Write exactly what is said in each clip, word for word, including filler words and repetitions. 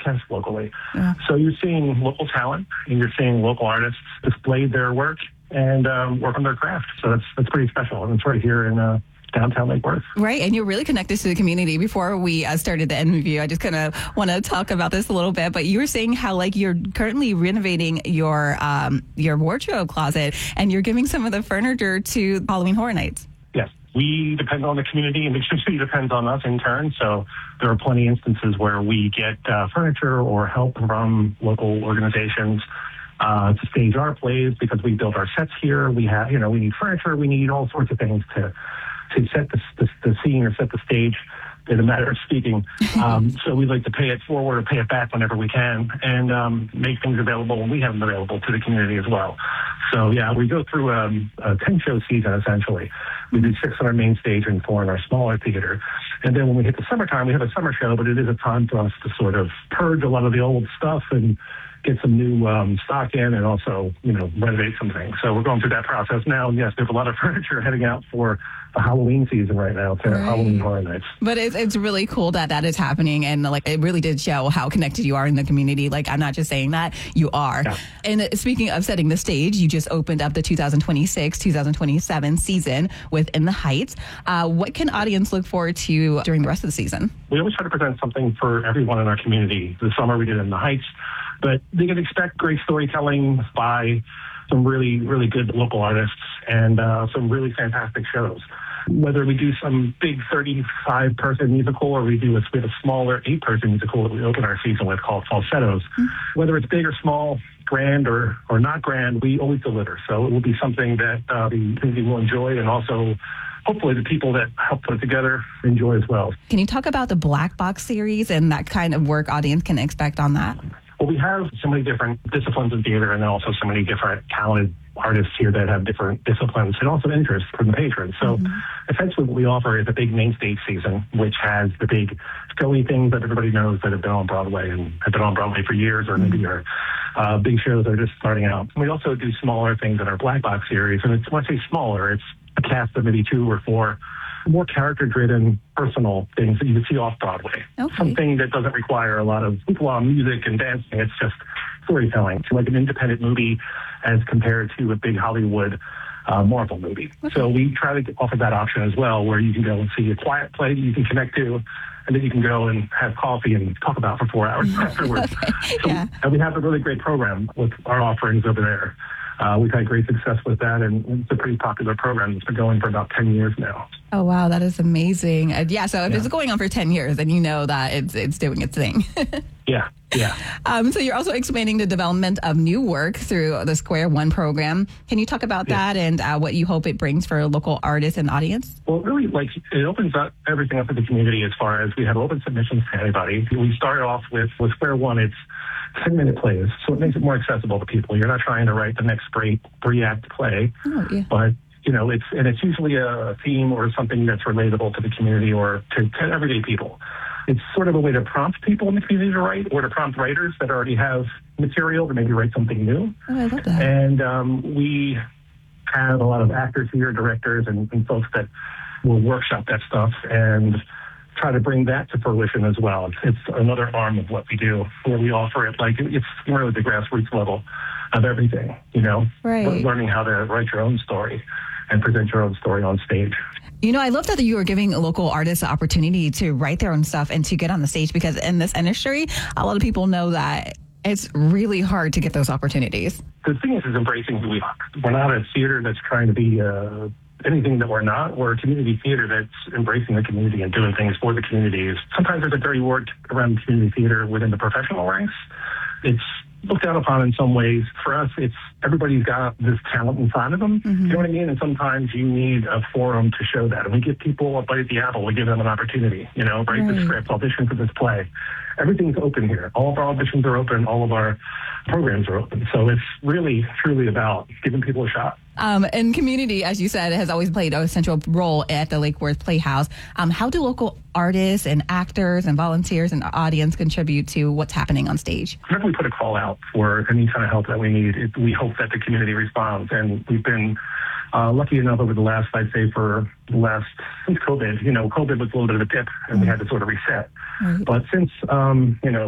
broadcast locally. Yeah. So you're seeing local talent and you're seeing local artists display their work and um, work on their craft. So that's that's pretty special. And it's right here in uh, downtown Lake Worth. Right, and you're really connected to the community. Before we uh, started the interview, I just kind of want to talk about this a little bit, but you were saying how like you're currently renovating your um, your wardrobe closet and you're giving some of the furniture to Halloween Horror Nights. Yes, we depend on the community and the community depends on us in turn. So there are plenty of instances where we get uh, furniture or help from local organizations uh, to stage our plays because we build our sets here. We have, you know, we need furniture, we need all sorts of things to to set the, the, the scene or set the stage in a matter of speaking. Um, so we like to pay it forward or pay it back whenever we can and um, make things available when we have them available to the community as well. So yeah, we go through um, a ten-show season essentially. We do six on our main stage and four in our smaller theater. And then when we hit the summertime, we have a summer show, but it is a time for us to sort of purge a lot of the old stuff and get some new um, stock in and also, you know, renovate some things. So we're going through that process now. And yes, there's a lot of furniture heading out for the Halloween season right now, to right. Halloween Horror Nights. But it's, it's really cool that that is happening. And like, it really did show how connected you are in the community. Like, I'm not just saying that, you are. Yeah. And speaking of setting the stage, you just opened up the two thousand twenty-six, two thousand twenty-seven season with In the Heights. Uh, what can audience look forward to during the rest of the season? We always try to present something for everyone in our community. This summer we did In the Heights, but they can expect great storytelling by some really, really good local artists and uh, some really fantastic shows. Whether we do some big thirty-five person musical or we do a, we have a smaller eight person musical that we open our season with called Falsettos, mm-hmm. whether it's big or small, grand or, or not grand, we always deliver. So it will be something that uh, the community will enjoy and also hopefully the people that help put it together enjoy as well. Can you talk about the Black Box series and that kind of work audience can expect on that? Well, we have so many different disciplines in theater and then also so many different talented artists here that have different disciplines and also interests from the patrons. So mm-hmm. essentially what we offer is a big main stage season, which has the big showy things that everybody knows that have been on Broadway and have been on Broadway for years or mm-hmm. maybe are uh, big shows that are just starting out. We also do smaller things in our Black Box series. And it's, when I say smaller, it's a cast of maybe two or four more character-driven, personal things that you would see off-Broadway. Okay. Something that doesn't require a lot of hoopla music and dancing. It's just storytelling. It's like an independent movie as compared to a big Hollywood uh, Marvel movie. Okay. So we try to offer that option as well, where you can go and see a quiet play that you can connect to, and then you can go and have coffee and talk about for four hours afterwards. Okay. So, yeah. And we have a really great program with our offerings over there. Uh, we've had great success with that, and it's a pretty popular program. It's been going for about ten years now. Oh, wow. That is amazing. Uh, yeah, so if yeah. it's going on for ten years, then you know that it's it's doing its thing. yeah, yeah. Um, so you're also expanding the development of new work through the Square One program. Can you talk about yeah. that and uh, what you hope it brings for local artists and audience? Well, really, like, it opens up everything up to the community as far as we have open submissions to anybody. We started off with, with Square One, it's ten-minute plays, so it makes it more accessible to people. You're not trying to write the next great three-act play, oh, yeah. but, you know, it's and it's usually a theme or something that's relatable to the community or to, to everyday people. It's sort of a way to prompt people in the community to write or to prompt writers that already have material to maybe write something new. Oh, I love that. And um, we have a lot of actors here, directors, and, and folks that will workshop that stuff and try to bring that to fruition as well. It's, it's another arm of what we do, where we offer it like it's really the grassroots level of everything, you know, right. learning how to write your own story and present your own story on stage. You know, I love that you are giving local artists the opportunity to write their own stuff and to get on the stage, because in this industry, a lot of people know that it's really hard to get those opportunities. The thing is, is embracing who we are. We're not a theater that's trying to be uh, anything that we're not. We're a community theater that's embracing the community and doing things for the communities. Sometimes there's a dirty word around community theater within the professional ranks. It's looked down upon in some ways. For us, it's everybody's got this talent inside of them. Mm-hmm. You know what I mean? And sometimes you need a forum to show that. And we give people a bite at the apple. We give them an opportunity, you know, write right. the script, audition for this play. Everything's open here. All of our auditions are open. All of our programs are open. So it's really, truly about giving people a shot. Um, and community, as you said, has always played a central role at the Lake Worth Playhouse. Um, how do local artists and actors and volunteers and audience contribute to what's happening on stage? Whenever we put a call out for any kind of help that we need, it, we hope that the community responds. And we've been uh, lucky enough over the last, I'd say, for the last, since COVID, you know, COVID was a little bit of a dip and we had to sort of reset. Right. But since, um, you know,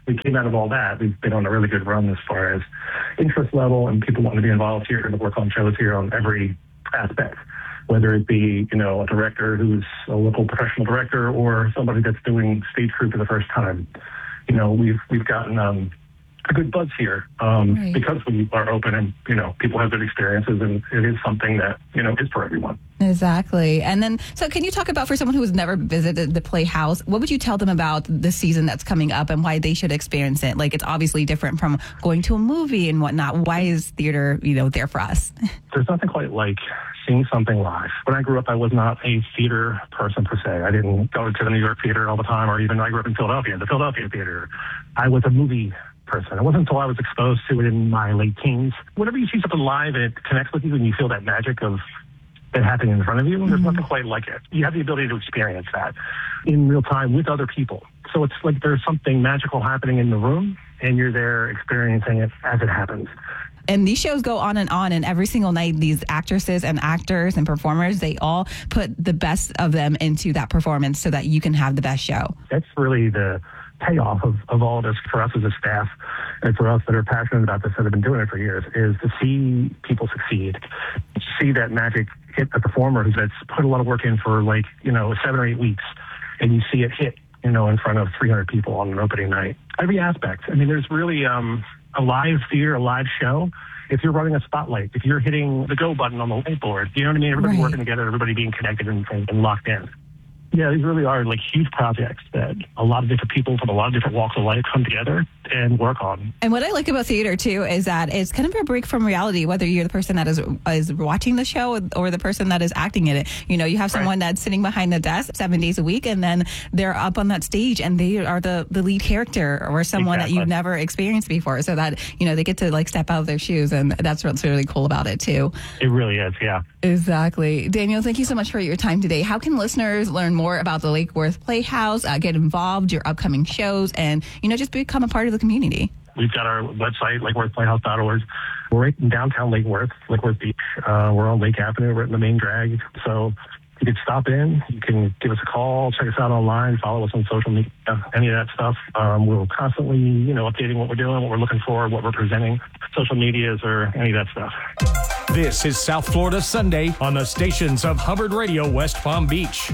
we came out of all that. We've been on a really good run as far as interest level and people wanting to be involved here and to work on shows here on every aspect, whether it be, you know, a director who's a local professional director or somebody that's doing stage crew for the first time. You know, we've we've gotten um, a good buzz here um, right. because we are open and, you know, people have good experiences, and it is something that, you know, is for everyone. Exactly. And then, so can you talk about, for someone who has never visited the Playhouse, what would you tell them about the season that's coming up and why they should experience it? Like, it's obviously different from going to a movie and whatnot. Why is theater, you know, there for us? There's nothing quite like seeing something live. When I grew up, I was not a theater person per se. I didn't go to the New York theater all the time, or even I grew up in Philadelphia, the Philadelphia theater. I was a movie person. It wasn't until I was exposed to it in my late teens. Whenever you see something live and it connects with you and you feel that magic of it happening in front of you, mm-hmm. there's nothing quite like it. You have the ability to experience that in real time with other people. So it's like there's something magical happening in the room, and you're there experiencing it as it happens. And these shows go on and on, and every single night, these actresses and actors and performers, they all put the best of them into that performance so that you can have the best show. That's really the payoff of, of all this for us as a staff, and for us that are passionate about this and have been doing it for years, is to see people succeed, see that magic hit a performer that's put a lot of work in for, like, you know, seven or eight weeks, and you see it hit, you know, in front of three hundred people on an opening night. Every aspect. I mean, there's really um, a live theater, a live show. If you're running a spotlight, if you're hitting the go button on the whiteboard, you know what I mean? Everybody right. working together, everybody being connected and, and, and locked in. Yeah, these really are like huge projects that a lot of different people from a lot of different walks of life come together and work on. And what I like about theater, too, is that it's kind of a break from reality, whether you're the person that is is watching the show or the person that is acting in it. You know, you have someone right. that's sitting behind the desk seven days a week, and then they're up on that stage, and they are the, the lead character or someone exactly. that you've never experienced before, so that, you know, they get to, like, step out of their shoes, and that's what's really cool about it, too. It really is, yeah. Exactly. Daniel, thank you so much for your time today. How can listeners learn more about the Lake Worth Playhouse, uh, get involved, your upcoming shows, and, you know, just become a part of the community? We've got our website, lake worth playhouse dot org. We're right in downtown Lake Worth, Lake Worth Beach. Uh, we're on Lake Avenue. We're in the main drag. So you can stop in. You can give us a call, check us out online, follow us on social media, any of that stuff. Um, we're constantly, you know, updating what we're doing, what we're looking for, what we're presenting, social medias, or any of that stuff. This is South Florida Sunday on the stations of Hubbard Radio, West Palm Beach.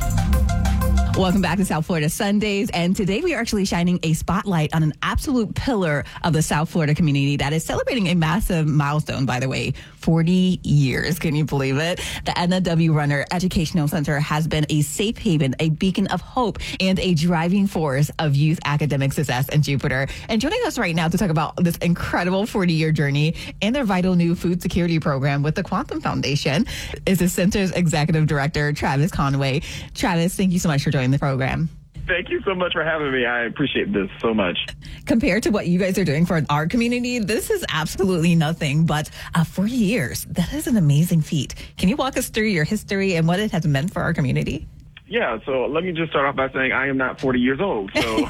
Welcome back to South Florida Sundays, and today we are actually shining a spotlight on an absolute pillar of the South Florida community that is celebrating a massive milestone, by the way, forty years. Can you believe it? The Edna W. Runner Educational Center has been a safe haven, a beacon of hope, and a driving force of youth academic success in Jupiter. And joining us right now to talk about this incredible forty-year journey and their vital new food security program with the Quantum Foundation is the center's executive director, Travis Conway. Travis, thank you so much for joining the program. Thank you so much for having me. I appreciate this so much. Compared to what you guys are doing for our community, this is absolutely nothing, but uh, forty years, that is an amazing feat. Can you walk us through your history and what it has meant for our community? Yeah, so let me just start off by saying I am not forty years old, so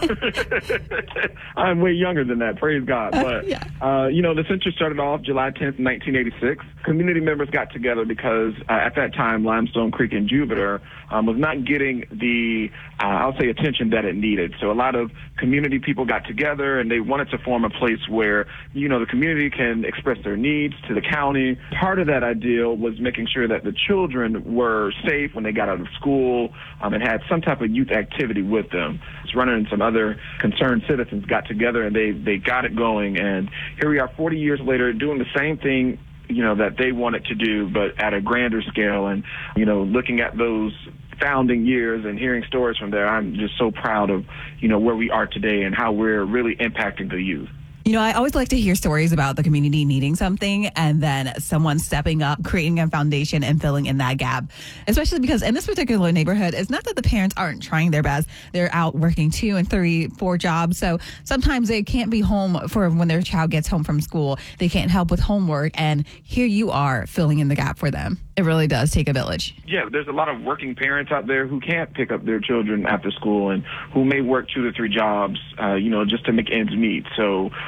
I'm way younger than that, praise God. But, uh, yeah. uh, you know, the center started off July tenth, nineteen eighty-six. Community members got together because uh, at that time, Limestone Creek in Jupiter um, was not getting the, uh, I'll say, attention that it needed. So a lot of community people got together, and they wanted to form a place where, you know, the community can express their needs to the county. Part of that ideal was making sure that the children were safe when they got out of school, Um, and had some type of youth activity with them. Runner and some other concerned citizens got together, and they, they got it going. And here we are forty years later doing the same thing, you know, that they wanted to do, but at a grander scale. And, you know, looking at those founding years and hearing stories from there, I'm just so proud of, you know, where we are today and how we're really impacting the youth. You know, I always like to hear stories about the community needing something and then someone stepping up, creating a foundation and filling in that gap. Especially because in this particular neighborhood, it's not that the parents aren't trying their best. They're out working two and three, four jobs. So sometimes they can't be home for when their child gets home from school. They can't help with homework. And here you are filling in the gap for them. It really does take a village. Yeah, there's a lot of working parents out there who can't pick up their children after school and who may work two to three jobs, uh, you know, just to make ends meet. So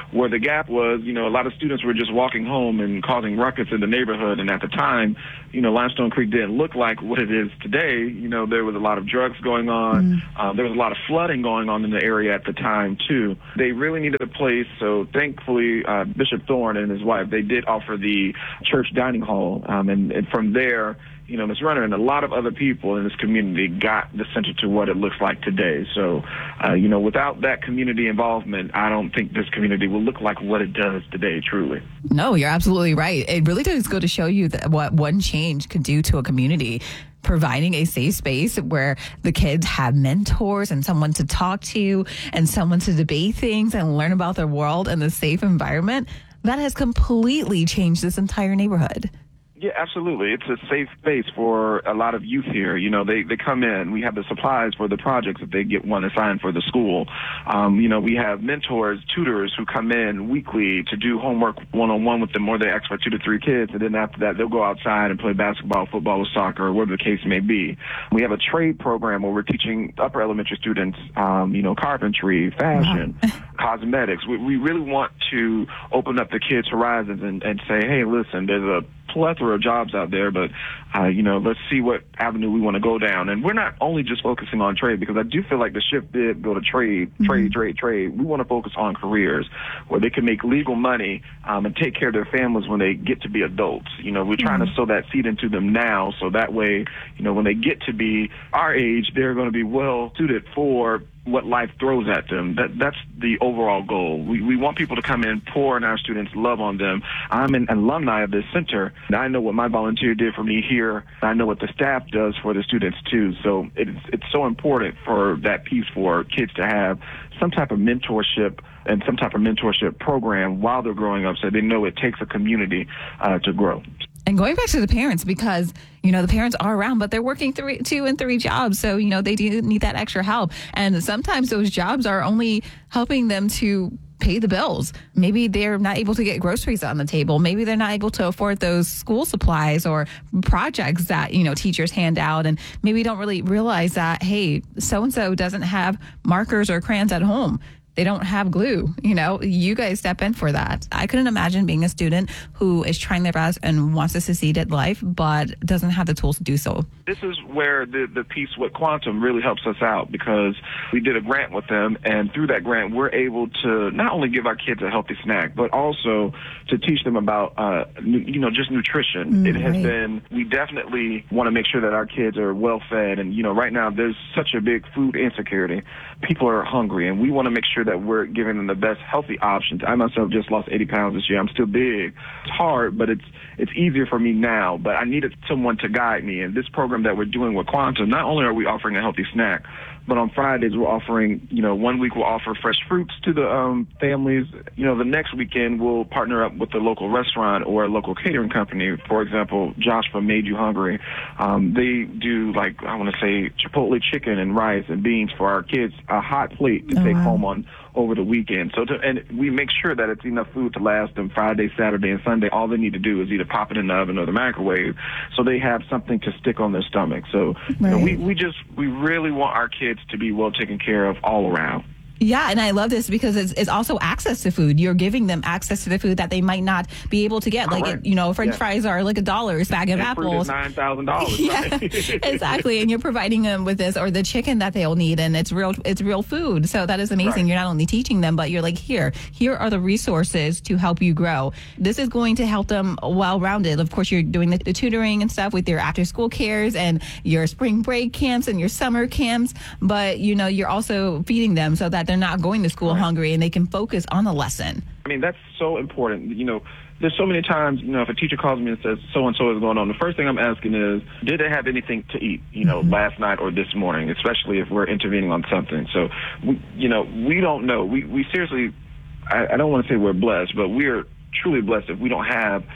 where the gap was, you know, a lot of students were just walking home and causing ruckus in the neighborhood. And at the time, you know, Limestone Creek didn't look like what it is today. You know, there was a lot of drugs going on. Mm. Uh, there was a lot of flooding going on in the area at the time, too. They really needed a place. So thankfully, uh, Bishop Thorne and his wife, they did offer the church dining hall. Um, and, and from there, you know, Miz Runner and a lot of other people in this community got the center to what it looks like today. So, uh, you know, without that community involvement, I don't think this community will look like what it does today, truly. No, you're absolutely right. It really does go to show you that what one change could do to a community. Providing a safe space where the kids have mentors and someone to talk to and someone to debate things and learn about their world in a safe environment, that has completely changed this entire neighborhood. Yeah, absolutely. It's a safe space for a lot of youth here. You know, they, they come in. We have the supplies for the projects if they get one assigned for the school. Um, you know, we have mentors, tutors who come in weekly to do homework one-on-one with them, or they ask for two to three kids, and then after that, they'll go outside and play basketball, football, or soccer, or whatever the case may be. We have a trade program where we're teaching upper elementary students, um, you know, carpentry, fashion, wow. cosmetics. We, we really want to open up the kids' horizons and, and say, hey, listen, there's a plethora of jobs out there, but, uh, you know, let's see what avenue we want to go down. And we're not only just focusing on trade, because I do feel like the shift did go to trade, mm-hmm. trade, trade, trade. We want to focus on careers where they can make legal money um, and take care of their families when they get to be adults. You know, we're trying mm-hmm. to sow that seed into them now, so that way, you know, when they get to be our age, they're going to be well suited for what life throws at them. That that's the overall goal. We we want people to come in, pour in our students, love on them. I'm an alumni of this center, and I know what my volunteer did for me here. I know what the staff does for the students too. So it's it's so important for that piece for kids to have some type of mentorship and some type of mentorship program while they're growing up, so they know it takes a community uh, to grow. And going back to the parents, because, you know, the parents are around, but they're working three, two and three jobs. So, you know, they do need that extra help. And sometimes those jobs are only helping them to pay the bills. Maybe they're not able to get groceries on the table. Maybe they're not able to afford those school supplies or projects that, you know, teachers hand out. And maybe don't really realize that, hey, so-and-so doesn't have markers or crayons at home. They don't have glue. You know, you guys step in for that. I couldn't imagine being a student who is trying their best and wants to succeed at life, but doesn't have the tools to do so. This is where the, the piece with Quantum really helps us out, because we did a grant with them, and through that grant, we're able to not only give our kids a healthy snack, but also to teach them about, uh, nu- you know, just nutrition. Mm, it has right. been, we definitely want to make sure that our kids are well fed. And, you know, right now there's such a big food insecurity. People are hungry, and we want to make sure that we're giving them the best healthy options. I myself just lost eighty pounds this year. I'm still big. It's hard, but it's it's easier for me now. But I needed someone to guide me. And this program that we're doing with Quantum, not only are we offering a healthy snack, but on Fridays we're offering, you know, one week we'll offer fresh fruits to the um, families. You know, the next weekend we'll partner up with a local restaurant or a local catering company. For example, Josh from Made You Hungry. Um, they do, like, I want to say Chipotle chicken and rice and beans for our kids, a hot plate to oh, take wow. home on over the weekend. So, to, and we make sure that it's enough food to last them Friday, Saturday, and Sunday. All they need to do is either pop it in the oven or the microwave, so they have something to stick on their stomach. So, right. you know, we we just we really want our kids to be well taken care of all around. Yeah, and I love this because it's, it's also access to food. You're giving them access to the food that they might not be able to get. Like, it, you know, French yeah. fries are like a dollar, a bag of and apples. Fruit is nine thousand dollars. Yeah, exactly. And you're providing them with this, or the chicken that they'll need, and it's real, it's real food. So that is amazing. Right. You're not only teaching them, but you're like, here, here are the resources to help you grow. This is going to help them well-rounded. Of course, you're doing the, the tutoring and stuff with your after-school cares and your spring break camps and your summer camps, but, you know, you're also feeding them so that they're not going to school right. hungry, and they can focus on the lesson. I mean, that's so important. You know, there's so many times, you know, if a teacher calls me and says so-and-so is going on, the first thing I'm asking is, did they have anything to eat, you know, mm-hmm. last night or this morning, especially if we're intervening on something. So, we, you know, we don't know. We, we seriously, I, I don't want to say we're blessed, but we're truly blessed if we don't have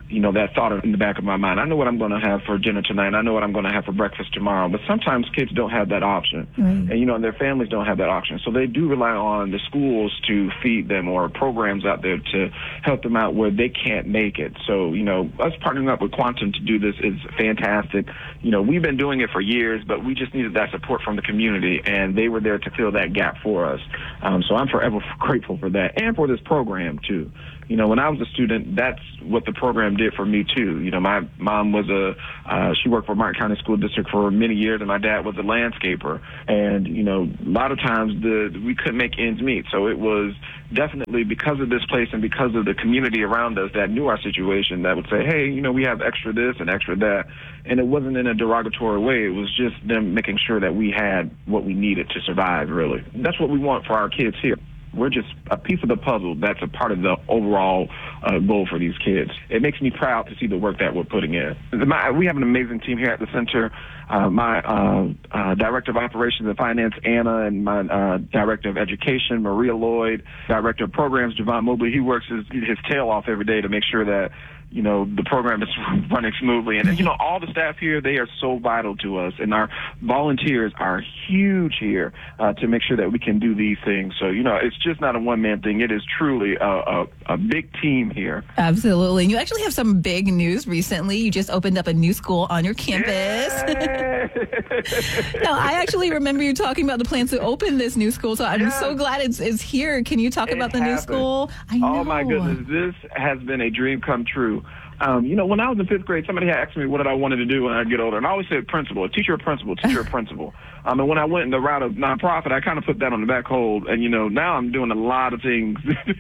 you know, that thought in the back of my mind. I know what I'm going to have for dinner tonight. I know what I'm going to have for breakfast tomorrow. But sometimes kids don't have that option. Right. And, you know, and their families don't have that option. So they do rely on the schools to feed them or programs out there to help them out where they can't make it. So, you know, us partnering up with Quantum to do this is fantastic. You know, we've been doing it for years, but we just needed that support from the community, and they were there to fill that gap for us. Um, so I'm forever grateful for that and for this program, too. You know, when I was a student, that's what the program did for me, too. You know, my mom was a, uh, she worked for Martin County School District for many years, and my dad was a landscaper. And, you know, a lot of times the we couldn't make ends meet. So it was definitely because of this place and because of the community around us that knew our situation that would say, hey, you know, we have extra this and extra that. And it wasn't in a derogatory way. It was just them making sure that we had what we needed to survive, really. That's what we want for our kids here. We're just a piece of the puzzle that's a part of the overall uh, goal for these kids. It makes me proud to see the work that we're putting in. My, we have an amazing team here at the center. Uh, my uh, uh, Director of Operations and Finance, Anna, and my uh, Director of Education, Maria Lloyd, Director of Programs, Javon Mobley. He works his, his tail off every day to make sure that, you know, the program is running smoothly. And, you know, all the staff here, they are so vital to us. And our volunteers are huge here uh, to make sure that we can do these things. So, you know, it's just not a one-man thing. It is truly a, a, a big team here. Absolutely. And you actually have some big news recently. You just opened up a new school on your campus. Now, I actually remember you talking about the plans to open this new school, so I'm yeah. so glad it's, it's here. Can you talk it about the happened. new school? I know. Oh, my goodness. This has been a dream come true. Um, you know, when I was in fifth grade, somebody had asked me what did I wanted to do when I get older, and I always said principal, a teacher or principal, teacher or principal. Um, and when I went in the route of nonprofit, I kind of put that on the back hold, and, you know, now I'm doing a lot of things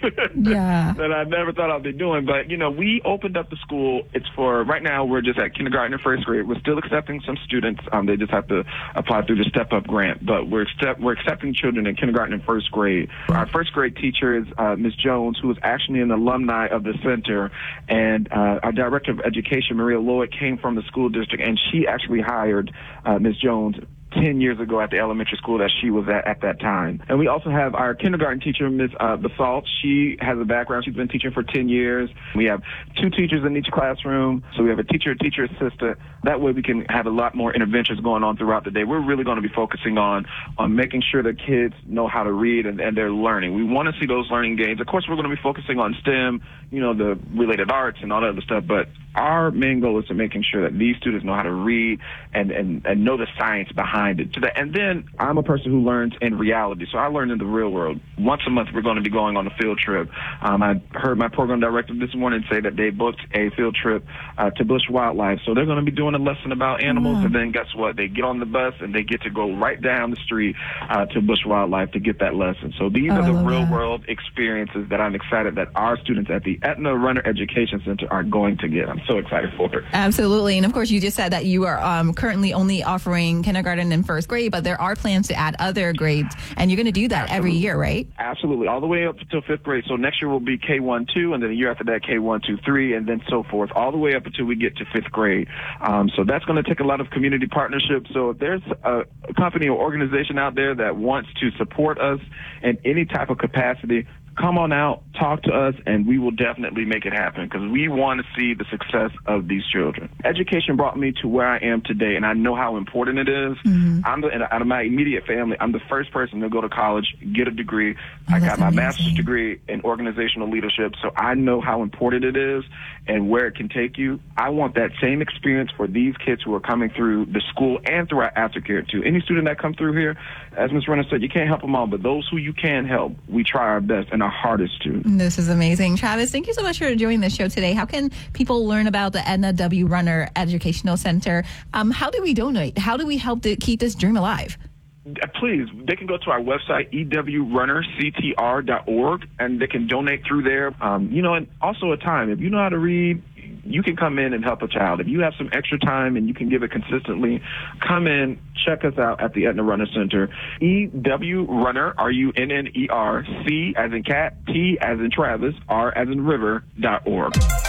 yeah. that I never thought I'd be doing. But, you know, we opened up the school. It's for, right now, we're just at kindergarten and first grade. We're still accepting some students. Um, they just have to apply through the Step Up grant. But we're, step, we're accepting children in kindergarten and first grade. Our first grade teacher is uh, Miz Jones, who is actually an alumni of the center, and uh, our Director of Education, Maria Lloyd, came from the school district, and she actually hired uh, Miz Jones ten years ago at the elementary school that she was at at that time. And we also have our kindergarten teacher, Miz Uh, Basalt. She has a background. She's been teaching for ten years. We have two teachers in each classroom. So we have a teacher, a teacher assistant. That way we can have a lot more interventions going on throughout the day. We're really going to be focusing on, on making sure that kids know how to read and, and they're learning. We want to see those learning gains. Of course, we're going to be focusing on STEM, you know, the related arts and all that other stuff. But our main goal is to making sure that these students know how to read and, and, and know the science behind it. To that. And then I'm a person who learns in reality. So I learn in the real world. Once a month, we're going to be going on a field trip. Um, I heard my program director this morning say that they booked a field trip uh, to Bush Wildlife. So they're going to be doing a lesson about animals. Mm. And then guess what? They get on the bus and they get to go right down the street uh, to Bush Wildlife to get that lesson. So these oh, are the real that. world experiences that I'm excited that our students at the Aetna Runner Education Center are going to get. I'm so excited for it. Absolutely. And of course, you just said that you are um, currently only offering kindergarten and first grade, but there are plans to add other grades, and you're going to do that Absolutely. every year, right? Absolutely. All the way up until fifth grade. So next year will be K one, two, and then a year after that, K one, two, three, and then so forth, all the way up until we get to fifth grade. Um, so that's going to take a lot of community partnerships. So if there's a company or organization out there that wants to support us in any type of capacity, come on out, talk to us, and we will definitely make it happen because we want to see the success of these children. Education brought me to where I am today, and I know how important it is. Mm-hmm. I'm the, out of my immediate family, I'm the first person to go to college, get a degree. Oh, I got my amazing. master's degree in organizational leadership, so I know how important it is and where it can take you. I want that same experience for these kids who are coming through the school and through our aftercare, too. Any student that comes through here, as Miz Renner said, you can't help them all, but those who you can help, we try our best and our hardest to. This is amazing. Travis, thank you so much for joining the show today. How can people learn about the Aetna W. Runner Educational Center? Um, how do we donate? How do we help to keep this dream alive? Please, they can go to our website, E W runner C T R dot org, and they can donate through there. Um, you know, and also a time. If you know how to read, you can come in and help a child. If you have some extra time and you can give it consistently, come in, check us out at the Aetna Runner Center. E W Runner, R U N N E R, C as in cat, T as in Travis, R as in river, dot org.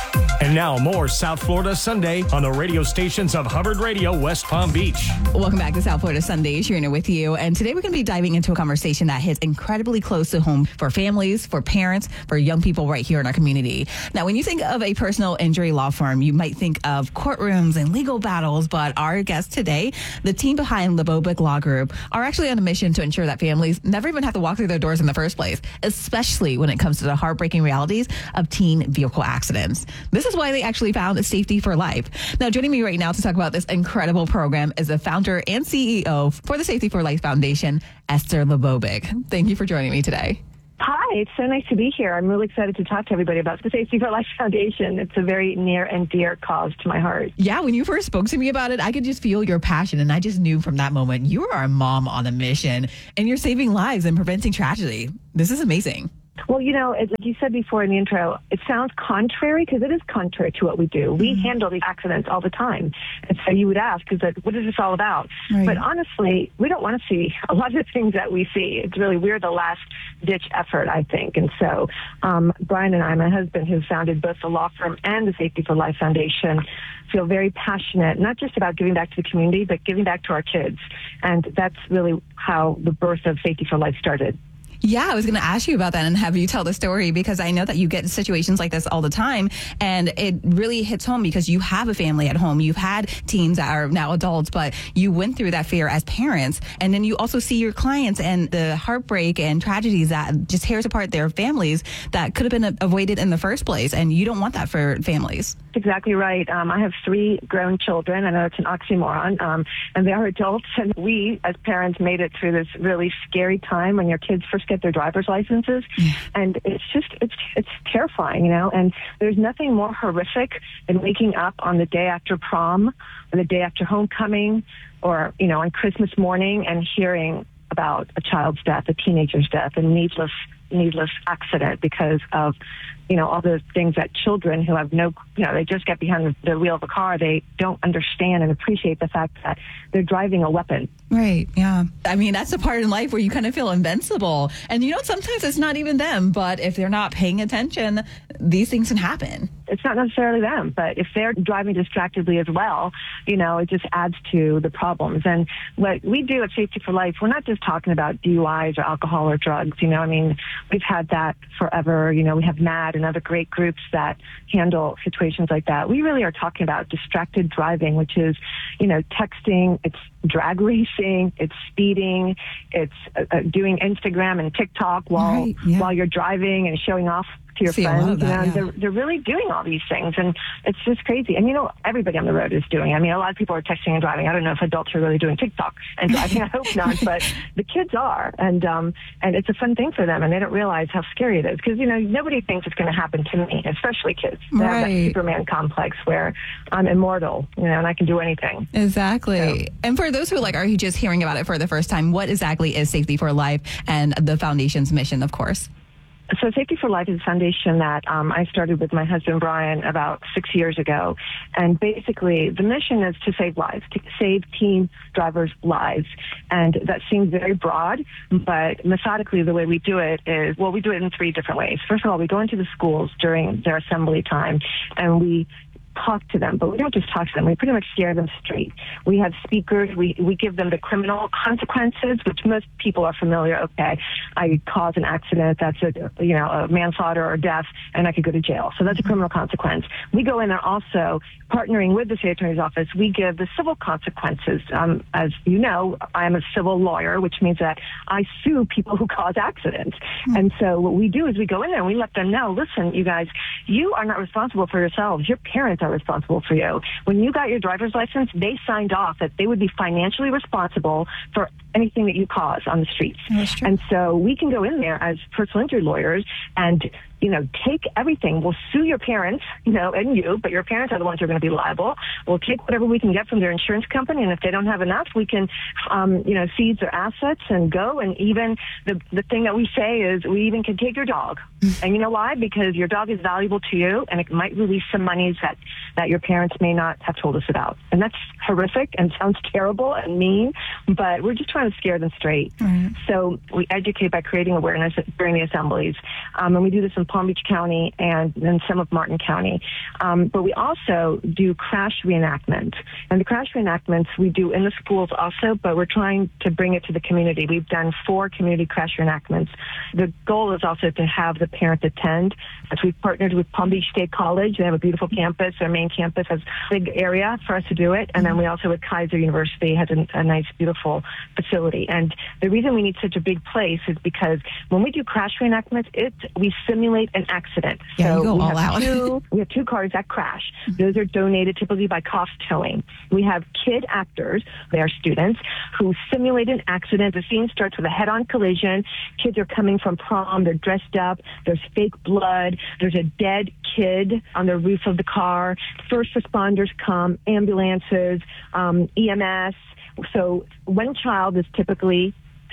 And now more South Florida Sunday on the radio stations of Hubbard Radio, West Palm Beach. Welcome back to South Florida Sunday. Sharina with you. And today we're going to be diving into a conversation that hits incredibly close to home for families, for parents, for young people right here in our community. Now, when you think of a personal injury law firm, you might think of courtrooms and legal battles, but our guests today, the team behind Lebovic Law Group, are actually on a mission to ensure that families never even have to walk through their doors in the first place, especially when it comes to the heartbreaking realities of teen vehicle accidents. This is why they actually found Safety for Life. Now, joining me right now to talk about this incredible program is the founder and C E O for the Safety for Life Foundation, Esther Lebovic. Thank you for joining me today. Hi, it's so nice to be here. I'm really excited to talk to everybody about the Safety for Life Foundation. It's a very near and dear cause to my heart. Yeah, when you first spoke to me about it, I could just feel your passion. And I just knew from that moment, you are a mom on a mission and you're saving lives and preventing tragedy. This is amazing. Well, you know, as you said before in the intro, it sounds contrary because it is contrary to what we do. We mm-hmm. handle these accidents all the time. And so you would ask, is that, what is this all about? Right. But honestly, we don't want to see a lot of the things that we see. It's really, we're the last ditch effort, I think. And so um, Brian and I, my husband, who founded both the law firm and the Safety for Life Foundation, feel very passionate, not just about giving back to the community, but giving back to our kids. And that's really how the birth of Safety for Life started. Yeah, I was going to ask you about that and have you tell the story because I know that you get situations like this all the time and it really hits home because you have a family at home. You've had teens that are now adults, but you went through that fear as parents. And then you also see your clients and the heartbreak and tragedies that just tears apart their families that could have been avoided in the first place. And you don't want that for families. Exactly right. Um, I have three grown children. I know it's an oxymoron, um, and they are adults. And we, as parents, made it through this really scary time when your kids first get their driver's licenses. Yeah. And it's just, it's it's terrifying, you know, and there's nothing more horrific than waking up on the day after prom or the day after homecoming or, you know, on Christmas morning and hearing about a child's death, a teenager's death, a needless, needless accident because of, you know, all the things that children who have no, you know, they just get behind the, the wheel of a car, they don't understand and appreciate the fact that they're driving a weapon. Right, yeah. I mean, that's the part in life where you kind of feel invincible. And, you know, sometimes it's not even them, but if they're not paying attention, these things can happen. It's not necessarily them, but if they're driving distractedly as well, you know, it just adds to the problems. And what we do at Safety for Life, we're not just talking about D U Is or alcohol or drugs, you know, I mean, we've had that forever. You know, we have MAD and other great groups that handle situations like that. We really are talking about distracted driving, which is, you know, texting, it's drag racing, it's speeding, it's uh, doing Instagram and TikTok while right, yeah. while you're driving and showing off to your See, friends. That, and yeah. they're, they're really doing all these things, and it's just crazy. And, you know, everybody on the road is doing it. I mean, a lot of people are texting and driving. I don't know if adults are really doing TikTok and driving. I hope not, but the kids are. And um, and it's a fun thing for them, and they don't realize how scary it is. Because, you know, nobody thinks it's going to happen to me, especially kids. They right. have that Superman complex where I'm immortal, you know, and I can do anything. Exactly. So. And for those who, like, are just hearing about it for the first time, what exactly is Safety for Life and the foundation's mission, of course? So Safety for Life is a foundation that um, I started with my husband, Brian, about six years ago. And basically, the mission is to save lives, to save teen drivers' lives. And that seems very broad, but methodically, the way we do it is, well, we do it in three different ways. First of all, we go into the schools during their assembly time, and we talk to them, but we don't just talk to them. We pretty much scare them straight. We have speakers. We, we give them the criminal consequences, which most people are familiar. Okay, I caused an accident. That's a, you know, a manslaughter or death, and I could go to jail. So that's a criminal consequence. We go in there also partnering with the state attorney's office. We give the civil consequences. Um, as you know, I am a civil lawyer, which means that I sue people who cause accidents. Mm-hmm. And so what we do is we go in there and we let them know, listen, you guys, you are not responsible for yourselves. Your parents are responsible for you. When you got your driver's license, they signed off that they would be financially responsible for anything that you cause on the streets. And so we can go in there as personal injury lawyers and, you know, take everything. We'll sue your parents, you know, and you, but your parents are the ones who are going to be liable. We'll take whatever we can get from their insurance company, and if they don't have enough, we can, um, you know, seize their assets and go. And even the the thing that we say is we even can take your dog. And you know why? Because your dog is valuable to you, and it might release some monies that, that your parents may not have told us about. And that's horrific and sounds terrible and mean, but we're just trying to scare them straight. Mm-hmm. So we educate by creating awareness during the assemblies. Um, and we do this in Palm Beach County and then some of Martin County. Um, but we also do crash reenactments. And the crash reenactments we do in the schools also, but we're trying to bring it to the community. We've done four community crash reenactments. The goal is also to have the parents attend. As we've partnered with Palm Beach State College, they have a beautiful campus. Their main campus has a big area for us to do it. And then we also with Kaiser University has a, a nice, beautiful facility. And the reason we need such a big place is because when we do crash reenactments, it we simulate an accident. Yeah, so you go we all have out. Two, we have two cars that crash. Those are donated typically by Cost Towing. We have kid actors, they are students, who simulate an accident. The scene starts with a head-on collision. Kids are coming from prom. They're dressed up. There's fake blood. There's a dead kid on the roof of the car. First responders come, ambulances, um, E M S. So one child is typically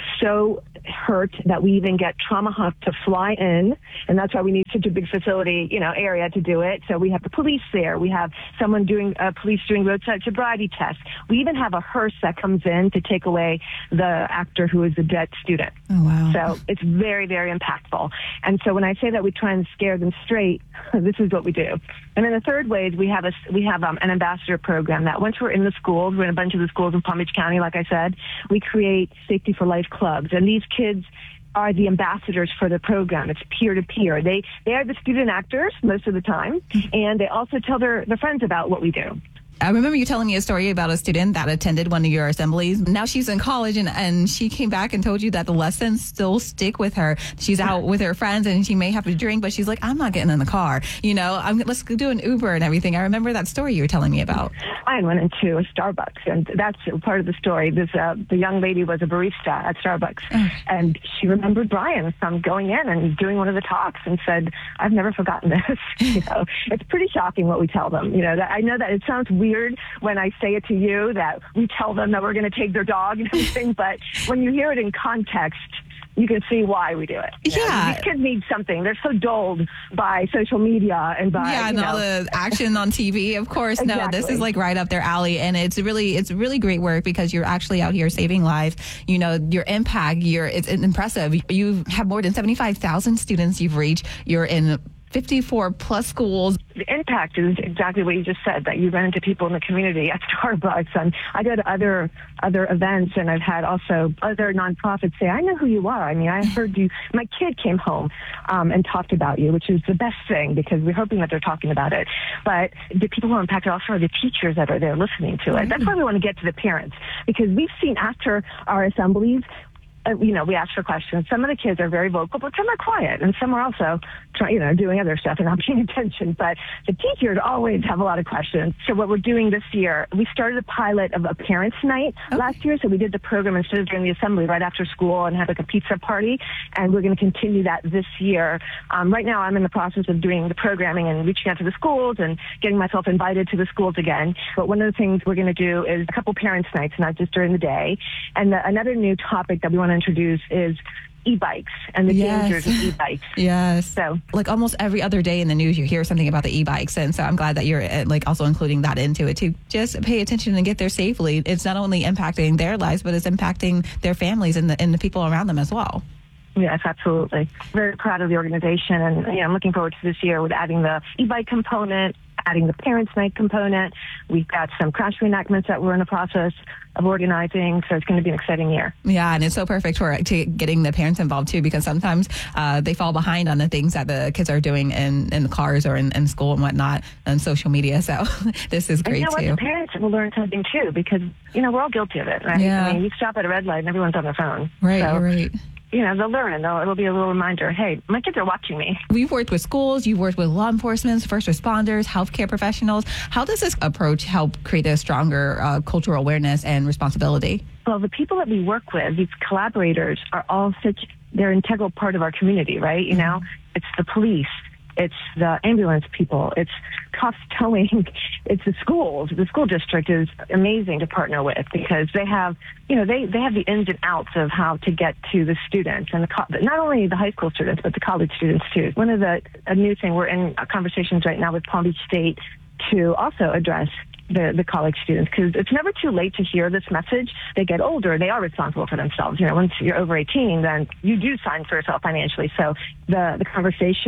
so hurt that we even get Trauma Hawk to fly in, and that's why we need such a big facility, you know, area to do it. So we have the police there. We have someone doing, uh, police doing roadside sobriety tests. We even have a hearse that comes in to take away the actor who is the dead student. Oh, wow. So it's very, very impactful. And so when I say that we try and scare them straight, this is what we do. And then the third way is we have a, we have um, an ambassador program that once we're in the schools, we're in a bunch of the schools in Palm Beach County, like I said, we create Safety for Life clubs. And these kids are the ambassadors for the program. It's peer-to-peer. They they are the student actors most of the time, and they also tell their, their friends about what we do. I remember you telling me a story about a student that attended one of your assemblies. Now she's in college, and, and she came back and told you that the lessons still stick with her. She's out with her friends, and she may have a drink, but she's like, I'm not getting in the car. You know, I'm, let's do an Uber and everything. I remember that story you were telling me about. I went into a Starbucks, and that's part of the story. This uh, the young lady was a barista at Starbucks, Oh. and she remembered Brian from going in and doing one of the talks and said, I've never forgotten this. You know, it's pretty shocking what we tell them. You know, that I know that it sounds weird when I say it to you that we tell them that we're going to take their dog and everything, but when you hear it in context, you can see why we do it. You know, Yeah. these kids need something. They're so dulled by social media and by Yeah, and you all know, the action on T V, of course. No, this Exactly. is like right up their alley, and it's really, it's really great work because you're actually out here saving lives. You know, your impact, you're, it's impressive. You have more than seventy-five thousand students you've reached. You're in fifty-four plus schools. The impact is exactly what you just said, that you run into people in the community at Starbucks. And I go to other other events, and I've had also other nonprofits say, I know who you are. I mean, I heard you, my kid came home um, and talked about you, which is the best thing because we're hoping that they're talking about it. But the people who are impacted also are the teachers that are there listening to it. That's why we want to get to the parents, because we've seen after our assemblies, Uh, you know, we ask for questions. Some of the kids are very vocal, but some are quiet, and some are also, try, you know, doing other stuff and not paying attention. But the teachers always have a lot of questions. So what we're doing this year, we started a pilot of a parents' night Okay. last year. So we did the program instead of during the assembly right after school and had like a pizza party, and we're going to continue that this year. Um, right now, I'm in the process of doing the programming and reaching out to the schools and getting myself invited to the schools again. But one of the things we're going to do is a couple parents' nights, not just during the day. And the, another new topic that we want to introduce is e-bikes and the Yes. dangers of e-bikes. Yes. So like almost every other day in the news, you hear something about the e-bikes. And so I'm glad that you're uh, like also including that into it to just pay attention and get there safely. It's not only impacting their lives, but it's impacting their families and the, and the people around them as well. yes, absolutely. Very proud of the organization, and you know, I'm looking forward to this year with adding the e-bike component, adding the parents' night component. We've got some crash reenactments that we're in the process of organizing, so it's going to be an exciting year. Yeah, and it's so perfect for to getting the parents involved too, because sometimes uh, they fall behind on the things that the kids are doing in, in the cars or in, in school and whatnot on social media. So this is And great you know what? too. The parents will learn something too, because you know we're all guilty of it, right? Yeah. I mean, you stop at a red light and everyone's on their phone. Right, So, you're right. you know, they'll learn, and they'll, it'll be a little reminder. Hey, my kids are watching me. We've worked with schools, you've worked with law enforcement, first responders, healthcare professionals. How does this approach help create a stronger uh, cultural awareness and responsibility? Well, the people that we work with, these collaborators, are all such, they're an integral part of our community, right? You know, it's the police, it's the ambulance people, it's Cost Towing, it's the schools. The school district is amazing to partner with because they have, you know, they, they have the ins and outs of how to get to the students and the co- not only the high school students, but the college students too. One of the, a new thing, we're in conversations right now with Palm Beach State to also address the, the college students, because it's never too late to hear this message. They get older, they are responsible for themselves. You know, once you're over eighteen, then you do sign for yourself financially. So the, the conversation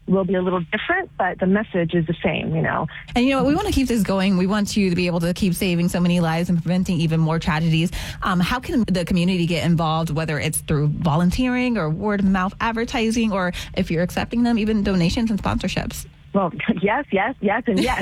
will be a little different, but the message is the same, you know. And, you know, we want to keep this going. We want you to be able to keep saving so many lives and preventing even more tragedies. Um, how can the community get involved, whether it's through volunteering or word of mouth advertising, or if you're accepting them, even donations and sponsorships? Well, yes, yes, yes, and yes.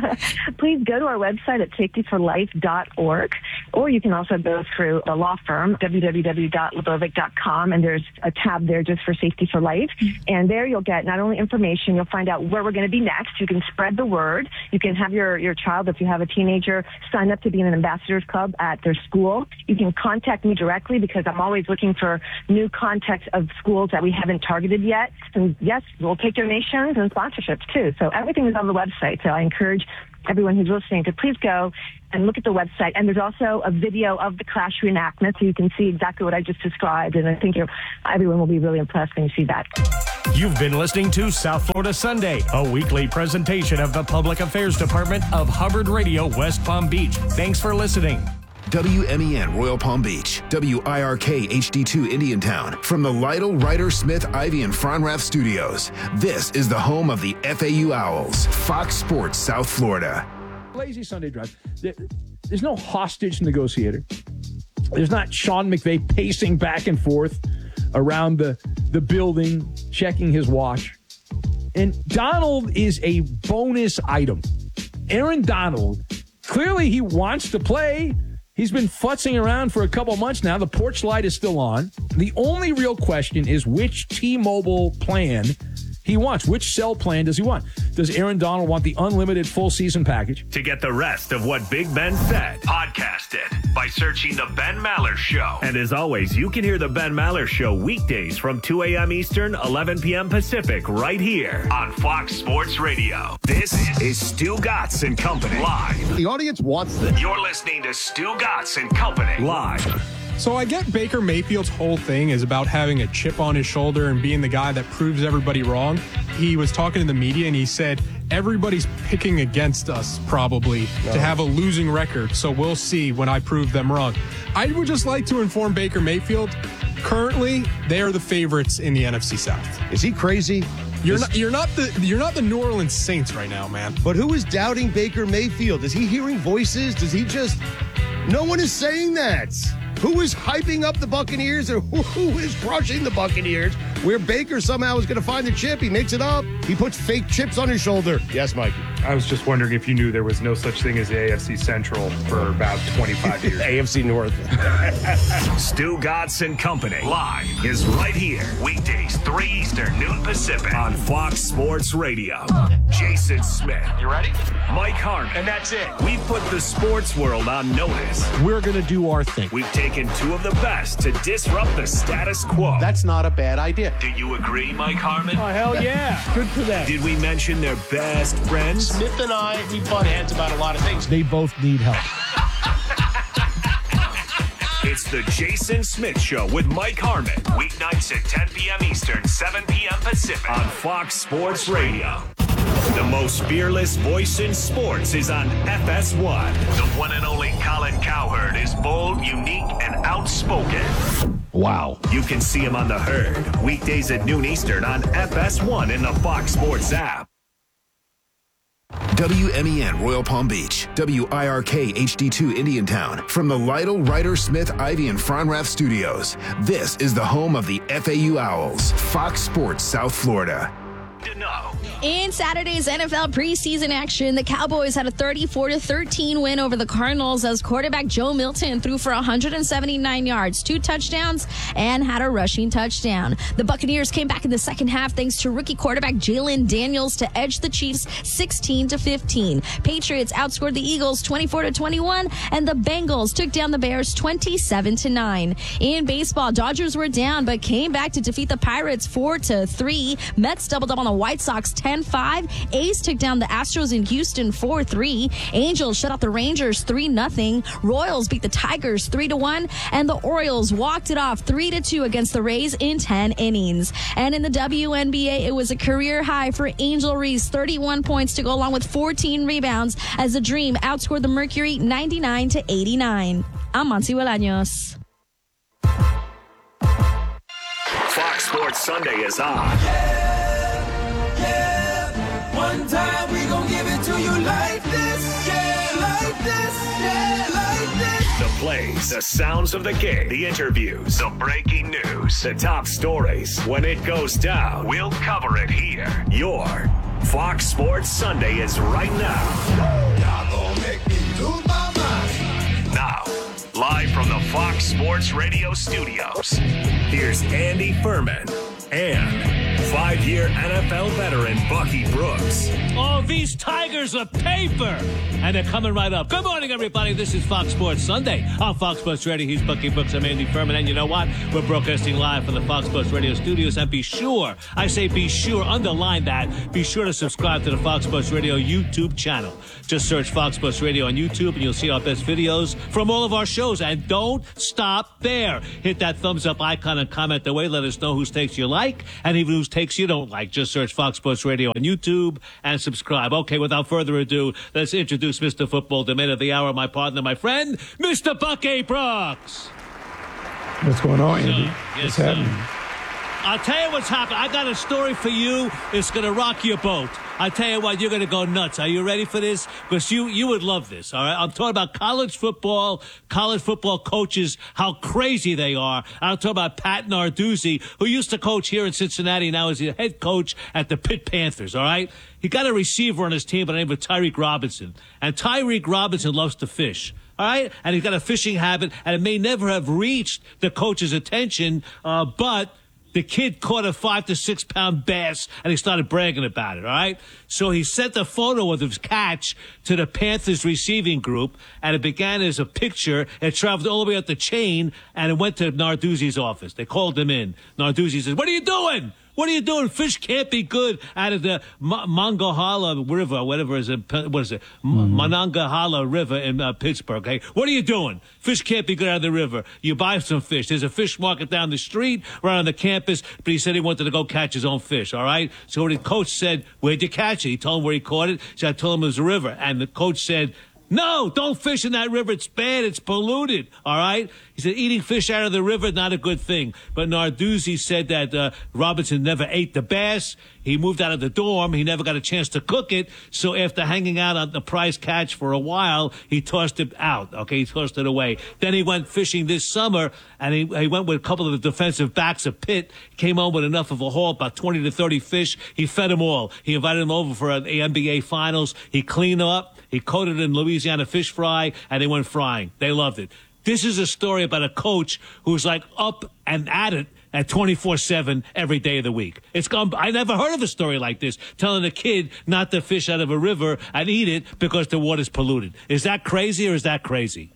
Please go to our website at safety for life dot org, or you can also go through the law firm, w w w dot lebovic dot com, and there's a tab there just for Safety for Life. And there you'll get not only information, you'll find out where we're going to be next. You can spread the word. You can have your, your child, if you have a teenager, sign up to be in an ambassadors club at their school. You can contact me directly because I'm always looking for new contacts of schools that we haven't targeted yet. And yes, we'll take donations and sponsorships too. So everything is on the website. So I encourage everyone who's listening to please go and look at the website. And there's also a video of the crash reenactment, so you can see exactly what I just described. And I think you're, everyone will be really impressed when you see that. You've been listening to South Florida Sunday, a weekly presentation of the Public Affairs Department of Hubbard Radio, West Palm Beach. Thanks for listening. W M E N Royal Palm Beach, W I R K H D two Indiantown. From the Lytle, Ryder, Smith, Ivy, and Fronrath studios, this is the home of the F A U Owls, Fox Sports South Florida. Lazy Sunday drive. There, there's no hostage negotiator. There's not Sean McVay pacing back and forth around the, the building, checking his watch. And Donald is a bonus item. Aaron Donald, clearly he wants to play. He's been futzing around for a couple months now. The porch light is still on. The only real question is which T-Mobile plan he wants. Which cell plan does he want? Does Aaron Donald want the unlimited full season package? To get the rest of what Big Ben said, podcast it by searching The Ben Maller Show. And as always, you can hear The Ben Maller Show weekdays from two a.m. Eastern, eleven p.m. Pacific, right here on Fox Sports Radio. This is Stu Gatz and Company live. The audience wants this. You're listening to Stu Gatz and Company live. So I get Baker Mayfield's whole thing is about having a chip on his shoulder and being the guy that proves everybody wrong. He was talking to the media and he said, everybody's picking against us probably no. to have a losing record. So we'll see when I prove them wrong. I would just like to inform Baker Mayfield, currently they are the favorites in the N F C South. Is he crazy? You're not, you're not the you're not the New Orleans Saints right now, man. But who is doubting Baker Mayfield? Is he hearing voices? Does he just... No one is saying that. Who is hyping up the Buccaneers or who is crushing the Buccaneers? Where Baker somehow is going to find the chip. He makes it up. He puts fake chips on his shoulder. Yes, Mikey. I was just wondering if you knew there was no such thing as the A F C Central for about twenty-five years. A F C North. Stu Gatz and Company live is right here. Weekdays, three Eastern, noon Pacific on Fox Sports Radio. Jason Smith. You ready? Mike Harmon. And that's it. We've put the sports world on notice. We're going to do our thing. We've taken two of the best to disrupt the status quo. That's not a bad idea. Do you agree, Mike Harmon? Oh, hell yeah. Good for them. Did we mention their best friends? Smith and I, we butt heads about a lot of things. They both need help. It's the Jason Smith Show with Mike Harmon. Weeknights at ten p.m. Eastern, seven p.m. Pacific on Fox Sports Radio. The most fearless voice in sports is on F S one. The one and only Colin Cowherd is bold, unique, and outspoken. Wow. You can see him on The Herd, weekdays at noon Eastern on F S one in the Fox Sports app. W M E N Royal Palm Beach, W I R K H D two Indiantown. From the Lytle, Ryder, Smith, Ivy, and Fronrath studios, this is the home of the F A U Owls, Fox Sports South Florida. In Saturday's N F L preseason action, the Cowboys had a thirty-four to thirteen win over the Cardinals as quarterback Joe Milton threw for one hundred seventy-nine yards, two touchdowns, and had a rushing touchdown. The Buccaneers came back in the second half thanks to rookie quarterback Jalen Daniels to edge the Chiefs sixteen to fifteen. Patriots outscored the Eagles twenty-four to twenty-one, and the Bengals took down the Bears twenty-seven to nine. In baseball, Dodgers were down but came back to defeat the Pirates four to three. Mets doubled up on the White Sox ten five. A's took down the Astros in Houston four three. Angels shut out the Rangers three nothing. Royals beat the Tigers three to one. And the Orioles walked it off three to two against the Rays in ten innings. And in the W N B A, it was a career high for Angel Reese, thirty-one points to go along with fourteen rebounds as the Dream outscored the Mercury ninety-nine to eighty-nine. I'm Monty Bolaños. Fox Sports Sunday is on. Yeah, yeah. A's. The sounds of the game, the interviews, the breaking news, the top stories. When it goes down, we'll cover it here. Your Fox Sports Sunday is right now. Now, live from the Fox Sports Radio studios, here's Andy Furman and five-year N F L veteran Bucky Brooks. Oh, these Tigers are paper! And they're coming right up. Good morning, everybody. This is Fox Sports Sunday on Fox Sports Radio. He's Bucky Brooks. I'm Andy Furman. And you know what? We're broadcasting live from the Fox Sports Radio studios. And be sure, I say be sure, underline that, be sure to subscribe to the Fox Sports Radio YouTube channel. Just search Fox Sports Radio on YouTube and you'll see our best videos from all of our shows. And don't stop there. Hit that thumbs up icon and comment away. Let us know whose takes you like and even whose takes you don't like. Just search Fox Sports Radio on YouTube and subscribe. Okay, without further ado, let's introduce Mister Football, the man of the hour, my partner, my friend, Mister Bucky Brooks. What's going on, Andy? Yes, what's sir. happening? I'll tell you what's happening. I got a story for you. It's going to rock your boat. I tell you what, you're going to go nuts. Are you ready for this? Because you, you would love this, all right? I'm talking about college football, college football coaches, how crazy they are. I'm talking about Pat Narduzzi, who used to coach here in Cincinnati, now is the head coach at the Pitt Panthers, all right? He got a receiver on his team by the name of Tyreek Robinson. And Tyreek Robinson loves to fish. All right? And he's got a fishing habit, and it may never have reached the coach's attention, uh, but the kid caught a five to six pound bass and he started bragging about it. All right. So he sent a photo of his catch to the Panthers receiving group and it began as a picture. It traveled all the way up the chain and it went to Narduzzi's office. They called him in. Narduzzi says, "What are you doing? What are you doing? Fish can't be good out of the M- Monongahela River, whatever is it, what is it? Mm-hmm. Monongahela River in uh, Pittsburgh. Okay, what are you doing? Fish can't be good out of the river. You buy some fish. There's a fish market down the street, right on the campus. But he said he wanted to go catch his own fish. All right. So when the coach said, "Where'd you catch it?" He told him where he caught it. So I told him it was a river, and the coach said, "No, don't fish in that river. It's bad. It's polluted." All right. He said, eating fish out of the river, not a good thing. But Narduzzi said that uh, Robinson never ate the bass. He moved out of the dorm. He never got a chance to cook it. So after hanging out on the prize catch for a while, he tossed it out. Okay, he tossed it away. Then he went fishing this summer, and he, he went with a couple of the defensive backs of Pitt, came home with enough of a haul, about twenty to thirty fish. He fed them all. He invited them over for an N B A Finals. He cleaned up. He coated it in Louisiana fish fry, and they went frying. They loved it. This is a story about a coach who's like up and at it at twenty-four seven every day of the week. It's gone. I never heard of a story like this, telling a kid not to fish out of a river and eat it because the water's polluted. Is that crazy or is that crazy?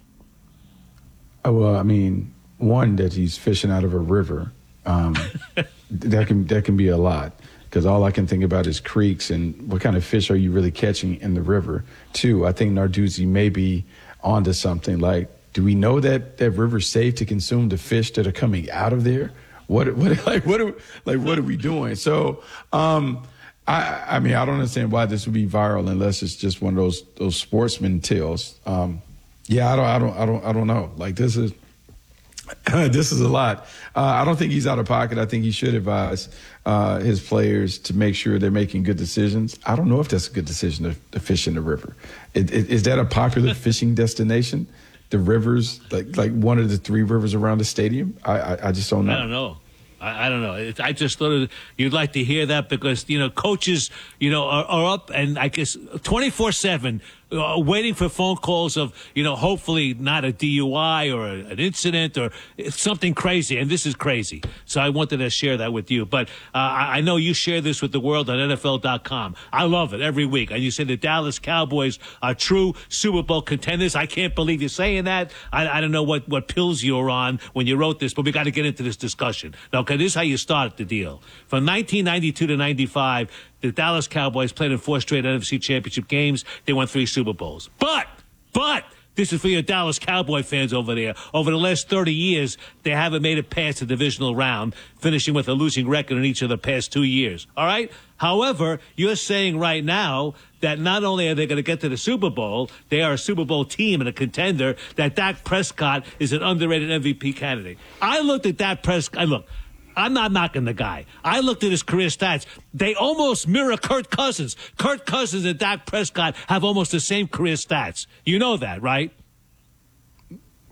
Oh, well, I mean, one, that he's fishing out of a river, um, that can that can be a lot. Because all I can think about is creeks and what kind of fish are you really catching in the river. Two, I think Narduzzi may be onto something. Like, do we know that that river's safe to consume the fish that are coming out of there? What what like what are, like what are we doing? So, um, I I mean I don't understand why this would be viral unless it's just one of those those sportsman tales. Um, yeah, I don't I don't I don't I don't know. Like this is. This is a lot. Uh, I don't think he's out of pocket. I think he should advise uh, his players to make sure they're making good decisions. I don't know if that's a good decision to, to fish in the river. Is, is that a popular fishing destination? The rivers, like like one of the three rivers around the stadium? I I, I just don't know. I don't know. I, I don't know. It, I just thought it, you'd like to hear that because, you know, coaches, you know, are, are up and I guess twenty-four seven uh, waiting for phone calls of, you know, hopefully not a D U I or a, an incident or something crazy. And this is crazy. So I wanted to share that with you. But uh, I, I know you share this with the world on N F L dot com. I love it every week. And you say the Dallas Cowboys are true Super Bowl contenders. I can't believe you're saying that. I, I don't know what, what pills you were on when you wrote this, but we got to get into this discussion. Now, okay, this is how you start the deal. From nineteen ninety-two to ninety-five, the Dallas Cowboys played in four straight N F C Championship games. They won three Super Bowls. But, but, this is for your Dallas Cowboy fans over there. Over the last thirty years, they haven't made it past the divisional round, finishing with a losing record in each of the past two years. All right? However, you're saying right now that not only are they going to get to the Super Bowl, they are a Super Bowl team and a contender, that Dak Prescott is an underrated M V P candidate. I looked at Dak Prescott. Look, I'm not knocking the guy. I looked at his career stats. They almost mirror Kirk Cousins. Kirk Cousins and Dak Prescott have almost the same career stats. You know that, right?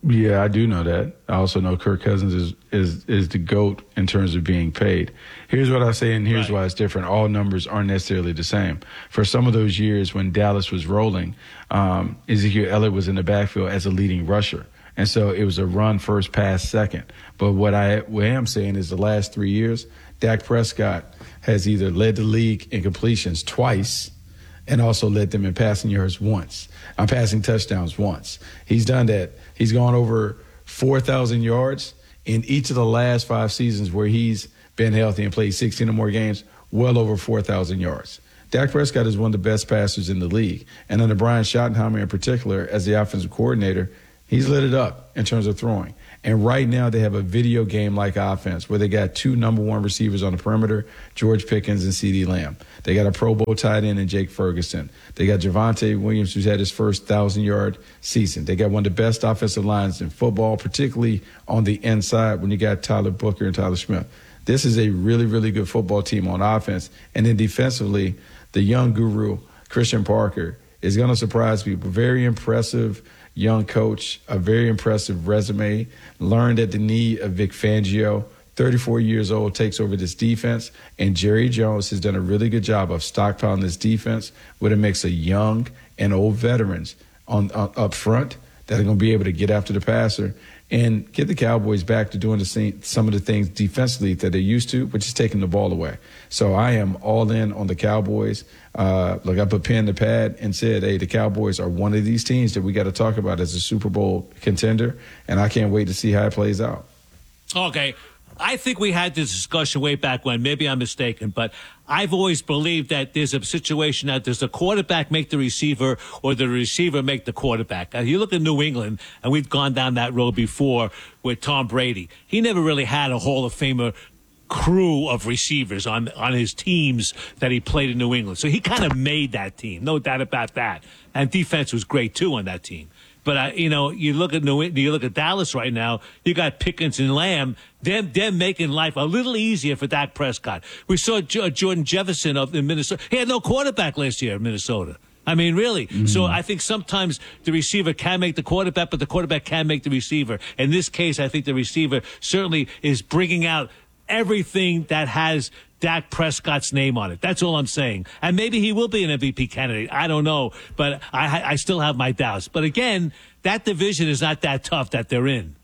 Yeah, I do know that. I also know Kirk Cousins is, is, is the GOAT in terms of being paid. Here's what I say, and here's right. why it's different. All numbers aren't necessarily the same. For some of those years when Dallas was rolling, um, Ezekiel Elliott was in the backfield as a leading rusher. And so it was a run first, pass second. But what I, what I am saying is the last three years, Dak Prescott has either led the league in completions twice and also led them in passing yards once. I'm passing touchdowns once. He's done that. He's gone over four thousand yards in each of the last five seasons where he's been healthy and played sixteen or more games, well over four thousand yards. Dak Prescott is one of the best passers in the league. And under Brian Schottenheimer in particular, as the offensive coordinator, he's lit it up in terms of throwing. And right now they have a video game-like offense where they got two number one receivers on the perimeter, George Pickens and CeeDee Lamb. They got a Pro Bowl tight end in Jake Ferguson. They got Javonte Williams, who's had his first one thousand-yard season. They got one of the best offensive lines in football, particularly on the inside when you got Tyler Booker and Tyler Smith. This is a really, really good football team on offense. And then defensively, the young guru, Christian Parker, is going to surprise people. Very impressive young coach, a very impressive resume, learned at the knee of Vic Fangio, thirty-four years old, takes over this defense, and Jerry Jones has done a really good job of stockpiling this defense with a mix of young and old veterans on, on up front that are going to be able to get after the passer and get the Cowboys back to doing the same, some of the things defensively that they're used to, which is taking the ball away. So I am all in on the Cowboys. Uh, look, I put pen to pad and said, hey, the Cowboys are one of these teams that we got to talk about as a Super Bowl contender, and I can't wait to see how it plays out. Okay. I think we had this discussion way back when. Maybe I'm mistaken, but I've always believed that there's a situation that does the quarterback make the receiver or the receiver make the quarterback. Now, you look at New England, and we've gone down that road before with Tom Brady. He never really had a Hall of Famer crew of receivers on on his teams that he played in New England. So he kind of made that team, no doubt about that. And defense was great, too, on that team. But, uh, you know, you look at New, you look at Dallas right now, you got Pickens and Lamb. They're, they're making life a little easier for Dak Prescott. We saw J- Jordan Jefferson of in Minnesota. He had no quarterback last year in Minnesota. I mean, really. Mm-hmm. So I think sometimes the receiver can make the quarterback, but the quarterback can make the receiver. In this case, I think the receiver certainly is bringing out everything that has Dak Prescott's name on it. That's all I'm saying. And maybe he will be an M V P candidate. I don't know. But I, I still have my doubts. But again, that division is not that tough that they're in.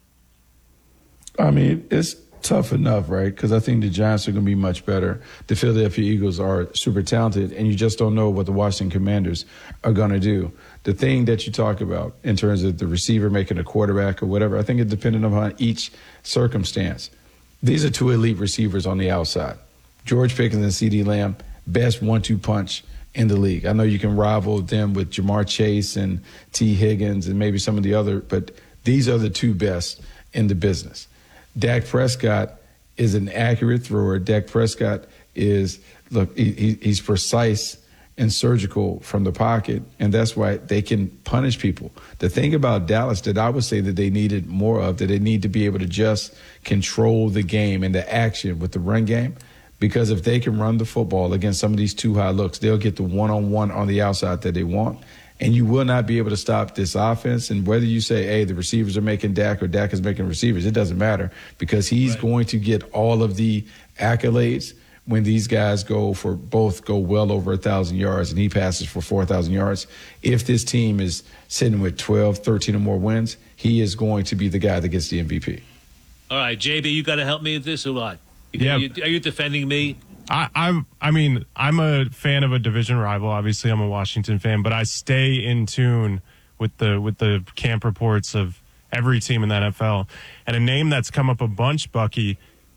I mean, it's tough enough, right? Because I think the Giants are going to be much better. The Philadelphia Eagles are super talented, and you just don't know what the Washington Commanders are going to do. The thing that you talk about in terms of the receiver making a quarterback or whatever, I think it's dependent upon each circumstance. These are two elite receivers on the outside. George Pickens and CeeDee Lamb, best one two punch in the league. I know you can rival them with Jamar Chase and T. Higgins and maybe some of the other, but these are the two best in the business. Dak Prescott is an accurate thrower. Dak Prescott is, look, he, he's precise and surgical from the pocket, and that's why they can punish people. The thing about Dallas that I would say that they needed more of, that they need to be able to just control the game and the action with the run game, because if they can run the football against some of these two high looks, they'll get the one-on-one on the outside that they want, and you will not be able to stop this offense. And whether you say, hey, the receivers are making Dak or Dak is making receivers, it doesn't matter, because he's right. going to get all of the accolades when these guys go for both go well over one thousand yards and he passes for four thousand yards. If this team is sitting with twelve, thirteen or more wins, he is going to be the guy that gets the M V P. All right, J B, you got to help me with this or what? Yeah. Are you, are you defending me? I, I'm. I mean, I'm a fan of a division rival. Obviously, I'm a Washington fan, but I stay in tune with the with the camp reports of every team in the N F L. And a name that's come up a bunch, Bucky,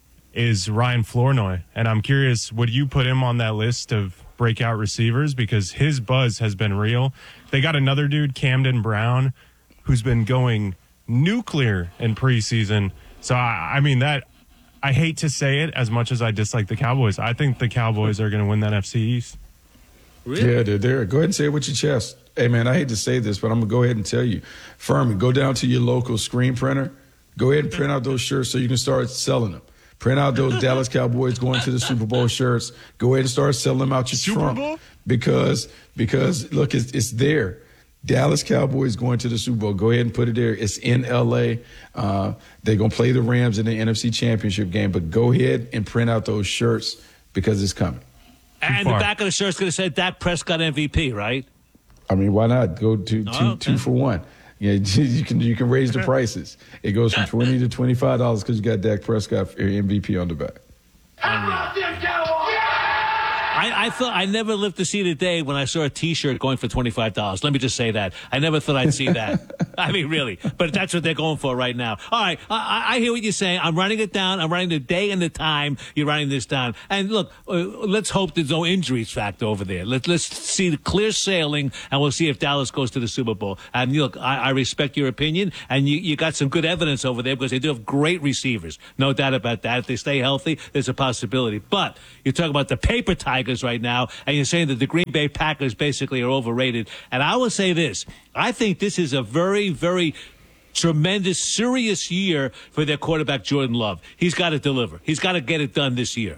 is Ryan Flournoy. And I'm curious, would you put him on that list of breakout receivers? Because his buzz has been real. They got another dude, Camden Brown, who's been going nuclear in preseason. So, I, I mean, that I hate to say it as much as I dislike the Cowboys. I think the Cowboys are going to win that N F C East. Really? Yeah, they're there. Go ahead and say it with your chest. Hey, man, I hate to say this, but I'm going to go ahead and tell you. Furman, go down to your local screen printer. Go ahead and print out those shirts so you can start selling them. Print out those Dallas Cowboys going to the Super Bowl shirts. Go ahead and start selling them out your Super trunk. Bowl? Because, because look, it's, it's there. Dallas Cowboys going to the Super Bowl. Go ahead and put it there. It's in L A. Uh, they're going to play the Rams in the N F C Championship game. But go ahead and print out those shirts because it's coming. And the back of the shirt's going to say Dak Prescott M V P, right? I mean, why not go to two, Oh, okay. two for one? Yeah, you can you can raise the prices. It goes from twenty to twenty five dollars because you got Dak Prescott for your M V P on the back. I, I thought I never lived to see the day when I saw a T-shirt going for twenty-five dollars. Let me just say that. I never thought I'd see that. I mean, really. But that's what they're going for right now. All right. I, I hear what you're saying. I'm writing it down. I'm writing the day and the time you're writing this down. And look, uh, let's hope there's no injuries factor over there. Let, let's see the clear sailing, and we'll see if Dallas goes to the Super Bowl. And look, I, I respect your opinion, and you, you got some good evidence over there because they do have great receivers. No doubt about that. If they stay healthy, there's a possibility. But you're talking about the paper Tigers right now, and you're saying that the Green Bay Packers basically are overrated. And I will say this. I think this is a very, very tremendous, serious year for their quarterback, Jordan Love. He's got to deliver. He's got to get it done this year.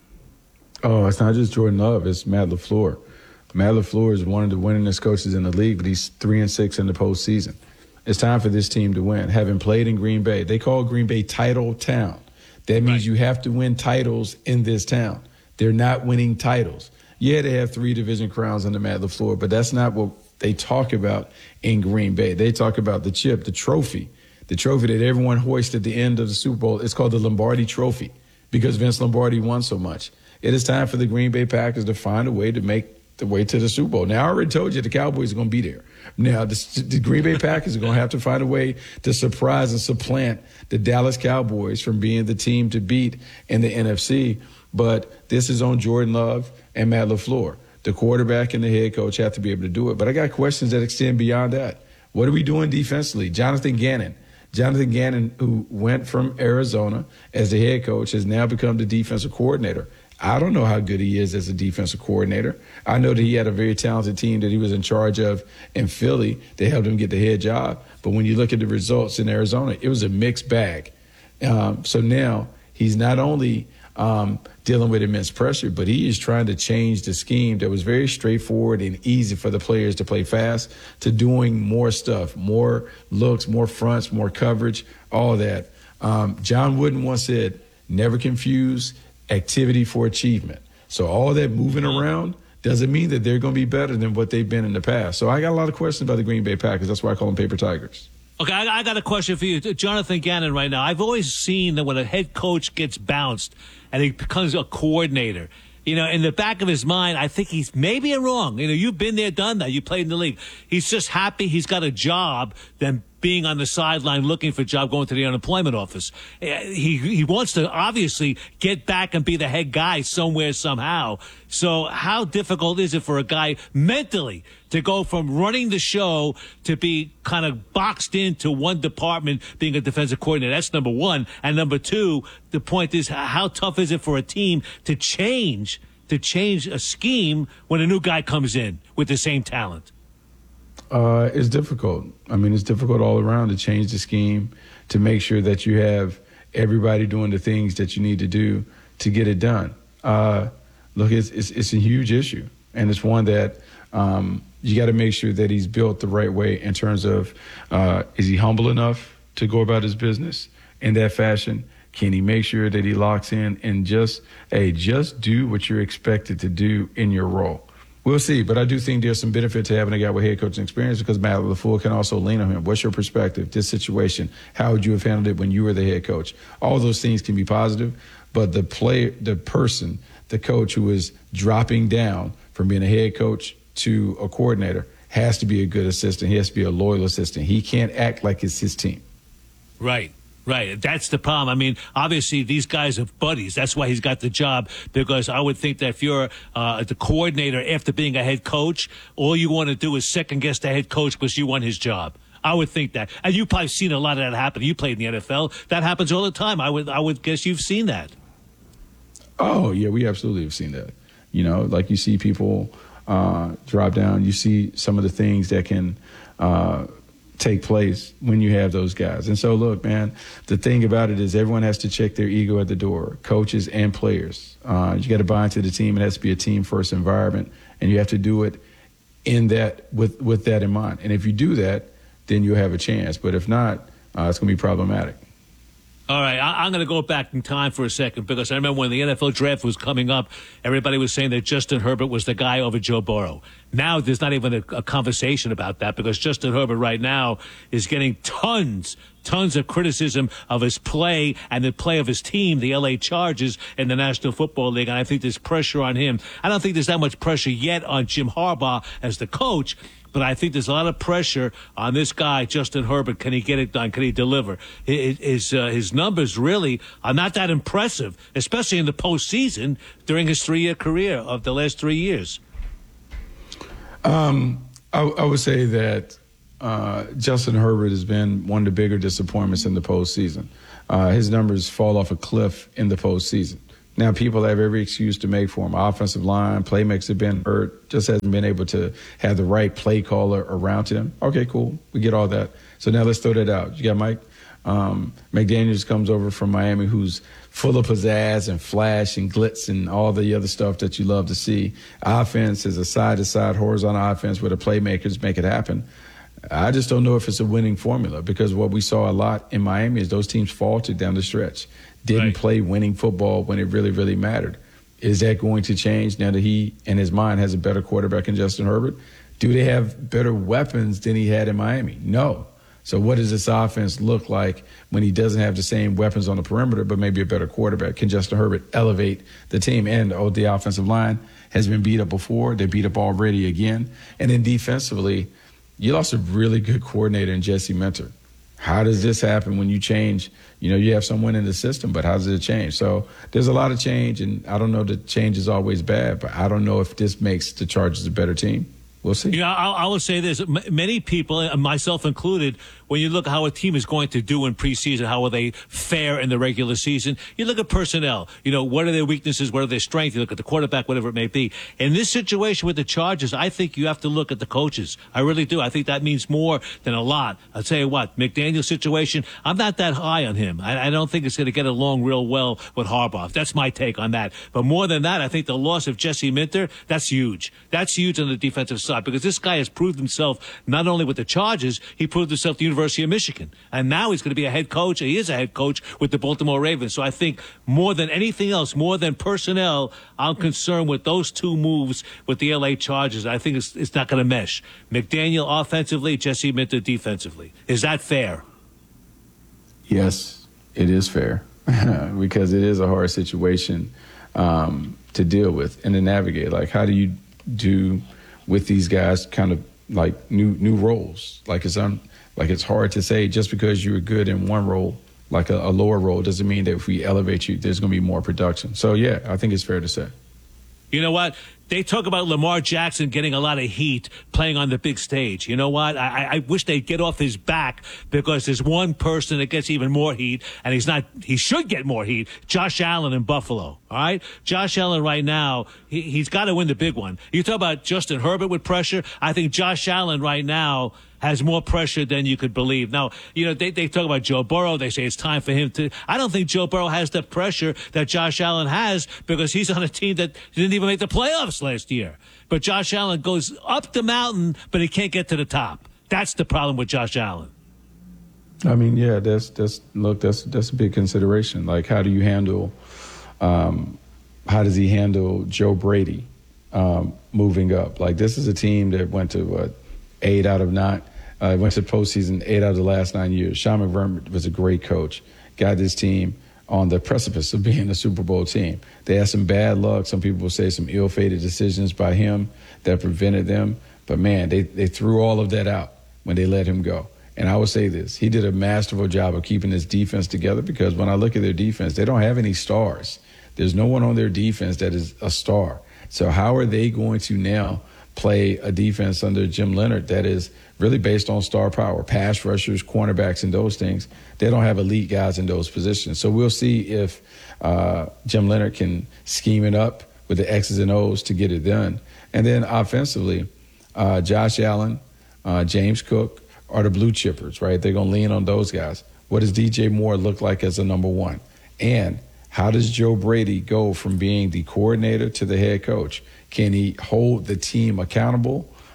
Oh, it's not just Jordan Love. It's Matt LaFleur. Matt LaFleur is one of the winningest coaches in the league, but he's three and six in the postseason. It's time for this team to win. Having played in Green Bay, they call Green Bay Title Town. That means you have to win titles in this town. They're not winning titles. Yeah, they have three division crowns under Matt LaFleur, but that's not what they talk about in Green Bay. They talk about the chip, the trophy, the trophy that everyone hoists at the end of the Super Bowl. It's called the Lombardi Trophy because Vince Lombardi won so much. It is time for the Green Bay Packers to find a way to make the way to the Super Bowl. Now, I already told you the Cowboys are going to be there. Now, the, the Green Bay Packers are going to have to find a way to surprise and supplant the Dallas Cowboys from being the team to beat in the N F C. But this is on Jordan Love and Matt LaFleur. The quarterback and the head coach have to be able to do it. But I got questions that extend beyond that. What are we doing defensively? Jonathan Gannon. Jonathan Gannon, who went from Arizona as the head coach, has now become the defensive coordinator. I don't know how good he is as a defensive coordinator. I know that he had a very talented team that he was in charge of in Philly. They helped him get the head job. But when you look at the results in Arizona, it was a mixed bag. Um, so now he's not only um, dealing with immense pressure, but he is trying to change the scheme that was very straightforward and easy for the players to play fast to doing more stuff, more looks, more fronts, more coverage, all of that. Um, John Wooden once said, never confuse activity for achievement. So all that moving around doesn't mean that they're going to be better than what they've been in the past. So I got a lot of questions about the Green Bay Packers. That's why I call them Paper Tigers. Okay, I, I got a question for you, Jonathan Gannon, right now. I've always seen that when a head coach gets bounced and he becomes a coordinator, you know, in the back of his mind, I think he's maybe wrong. You know, you've been there, done that. You played in the league. He's just happy he's got a job than being on the sideline looking for a job, going to the unemployment office. He he wants to obviously get back and be the head guy somewhere, somehow. So how difficult is it for a guy mentally to go from running the show to be kind of boxed into one department, being a defensive coordinator? That's number one. And number two, the point is, how tough is it for a team to change, to change a scheme when a new guy comes in with the same talent? Uh, it's difficult. I mean, it's difficult all around to change the scheme, to make sure that you have everybody doing the things that you need to do to get it done. Uh, look, it's, it's it's a huge issue, and it's one that um, you got to make sure that he's built the right way in terms of uh, is he humble enough to go about his business in that fashion? Can he make sure that he locks in and just, hey, just do what you're expected to do in your role? We'll see, but I do think there's some benefit to having a guy with head coaching experience because Matt LaFleur can also lean on him. What's your perspective, this situation? How would you have handled it when you were the head coach? All those things can be positive, but the player, the person, the coach who is dropping down from being a head coach to a coordinator has to be a good assistant. He has to be a loyal assistant. He can't act like it's his team. Right. Right. That's the problem. I mean, obviously, these guys are buddies. That's why he's got the job, because I would think that if you're uh, the coordinator after being a head coach, all you want to do is second-guess the head coach because you want his job. I would think that. And you've probably seen a lot of that happen. You played in the N F L. That happens all the time. I would I would guess you've seen that. Oh, yeah, we absolutely have seen that. You know, like you see people uh, drop down. You see some of the things that can uh, – take place when you have those guys. And so, look, man, the thing about it is everyone has to check their ego at the door, coaches and players. Uh, you got to buy into the team. It has to be a team-first environment, and you have to do it in that with, with that in mind. And if you do that, then you'll have a chance. But if not, uh, it's going to be problematic. All right, I, I'm going to go back in time for a second because I remember when the N F L draft was coming up, everybody was saying that Justin Herbert was the guy over Joe Burrow. Now there's not even a, a conversation about that because Justin Herbert right now is getting tons, tons of criticism of his play and the play of his team, the L A Chargers, in the National Football League, and I think there's pressure on him. I don't think there's that much pressure yet on Jim Harbaugh as the coach, but I think there's a lot of pressure on this guy, Justin Herbert. Can he get it done? Can he deliver? His, uh, his numbers really are not that impressive, especially in the postseason during his three-year career of the last three years. Um, I, I would say that uh, Justin Herbert has been one of the bigger disappointments in the postseason. Uh, his numbers fall off a cliff in the postseason. Now, people have every excuse to make for him. Offensive line, playmakers have been hurt, just hasn't been able to have the right play caller around him. Okay, cool. We get all that. So now let's throw that out. You got Mike? Um, McDaniels comes over from Miami, who's full of pizzazz and flash and glitz and all the other stuff that you love to see. Offense is a side-to-side horizontal offense where the playmakers make it happen. I just don't know if it's a winning formula because what we saw a lot in Miami is those teams faltered down the stretch, didn't right. play winning football when it really, really mattered. Is that going to change now that he, in his mind, has a better quarterback in Justin Herbert? Do they have better weapons than he had in Miami? No. So what does this offense look like when he doesn't have the same weapons on the perimeter but maybe a better quarterback? Can Justin Herbert elevate the team? And oh, the offensive line has been beat up before. They beat up already again. And then defensively, you lost a really good coordinator in Jesse Minter. How does this happen when you change? You know, you have someone in the system, but how does it change? So there's a lot of change, and I don't know that change is always bad, but I don't know if this makes the Chargers a better team. We'll see. You know, I, I will say this. M- many people, myself included, when you look at how a team is going to do in preseason, how will they fare in the regular season, you look at personnel. You know, what are their weaknesses? What are their strengths? You look at the quarterback, whatever it may be. In this situation with the Chargers, I think you have to look at the coaches. I really do. I think that means more than a lot. I'll tell you what, McDaniel's situation, I'm not that high on him. I, I don't think it's going to get along real well with Harbaugh. That's my take on that. But more than that, I think the loss of Jesse Minter, that's huge. That's huge on the defensive side. Because this guy has proved himself not only with the Chargers, he proved himself at the University of Michigan. And now he's going to be a head coach. He is a head coach with the Baltimore Ravens. So I think more than anything else, more than personnel, I'm concerned with those two moves with the L A Chargers. I think it's, it's not going to mesh. McDaniel offensively, Jesse Minter defensively. Is that fair? Yes, it is fair because it is a hard situation um, to deal with and to navigate. Like, how do you do with these guys kind of like new new roles? Like it's un, like it's hard to say just because you were good in one role, like a, a lower role, doesn't mean that if we elevate you, there's going to be more production. So, yeah, I think it's fair to say. You know what? They talk about Lamar Jackson getting a lot of heat playing on the big stage. You know what? I, I wish they'd get off his back because there's one person that gets even more heat, and he's not. He should get more heat. Josh Allen in Buffalo. All right, Josh Allen right now, he, he's got to win the big one. You talk about Justin Herbert with pressure. I think Josh Allen right now has more pressure than you could believe. Now, you know, they, they talk about Joe Burrow. They say it's time for him to. I don't think Joe Burrow has the pressure that Josh Allen has because he's on a team that didn't even make the playoffs last year. But Josh Allen goes up the mountain, but he can't get to the top. That's the problem with Josh Allen. I mean, yeah, that's that's look, that's that's a big consideration. Like, how do you handle? Um, how does he handle Joe Brady um, moving up? Like, this is a team that went to what eight out of nine. Uh, went to the postseason eight out of the last nine years. Sean McDermott was a great coach. Got this team on the precipice of being a Super Bowl team. They had some bad luck. Some people will say some ill-fated decisions by him that prevented them. But, man, they, they threw all of that out when they let him go. And I would say this. He did a masterful job of keeping his defense together because when I look at their defense, they don't have any stars. There's no one on their defense that is a star. So how are they going to now play a defense under Jim Leonard that is really based on star power, pass rushers, cornerbacks, and those things? They don't have elite guys in those positions. So we'll see if uh, Jim Leonard can scheme it up with the X's and O's to get it done. And then offensively, uh, Josh Allen, uh, James Cook are the blue chippers, right? They're going to lean on those guys. What does D J Moore look like as a number one? And how does Joe Brady go from being the coordinator to the head coach? Can he hold the team accountable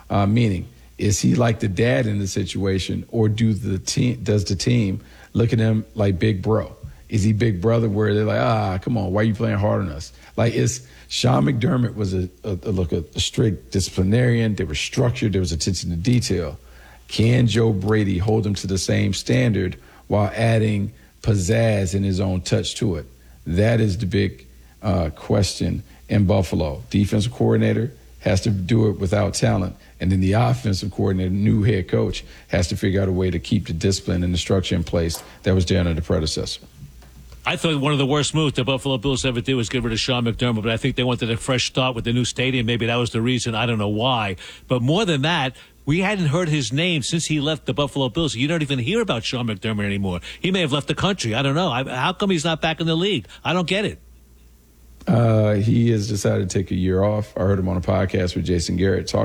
Uh, meaning, is he like the dad in the situation, or do the team does the team look at him like big bro? Is he big brother where they're like, ah, come on, why are you playing hard on us? Like, it's Sean McDermott was a, a, a look a, a strict disciplinarian. There was structure. There was attention to detail. Can Joe Brady hold him to the same standard while adding pizzazz and his own touch to it? That is the big uh, question in Buffalo. Defensive coordinator has to do it without talent. And then the offensive coordinator, new head coach, has to figure out a way to keep the discipline and the structure in place that was there under the predecessor. I thought one of the worst moves the Buffalo Bills ever did was get rid of Sean McDermott, but I think they wanted a fresh start with the new stadium. Maybe that was the reason. I don't know why. But more than that, we hadn't heard his name since he left the Buffalo Bills. You don't even hear about Sean McDermott anymore. He may have left the country. I don't know. I, how come he's not back in the league? I don't get it. Uh, he has decided to take a year off. I heard him on a podcast with Jason Garrett talking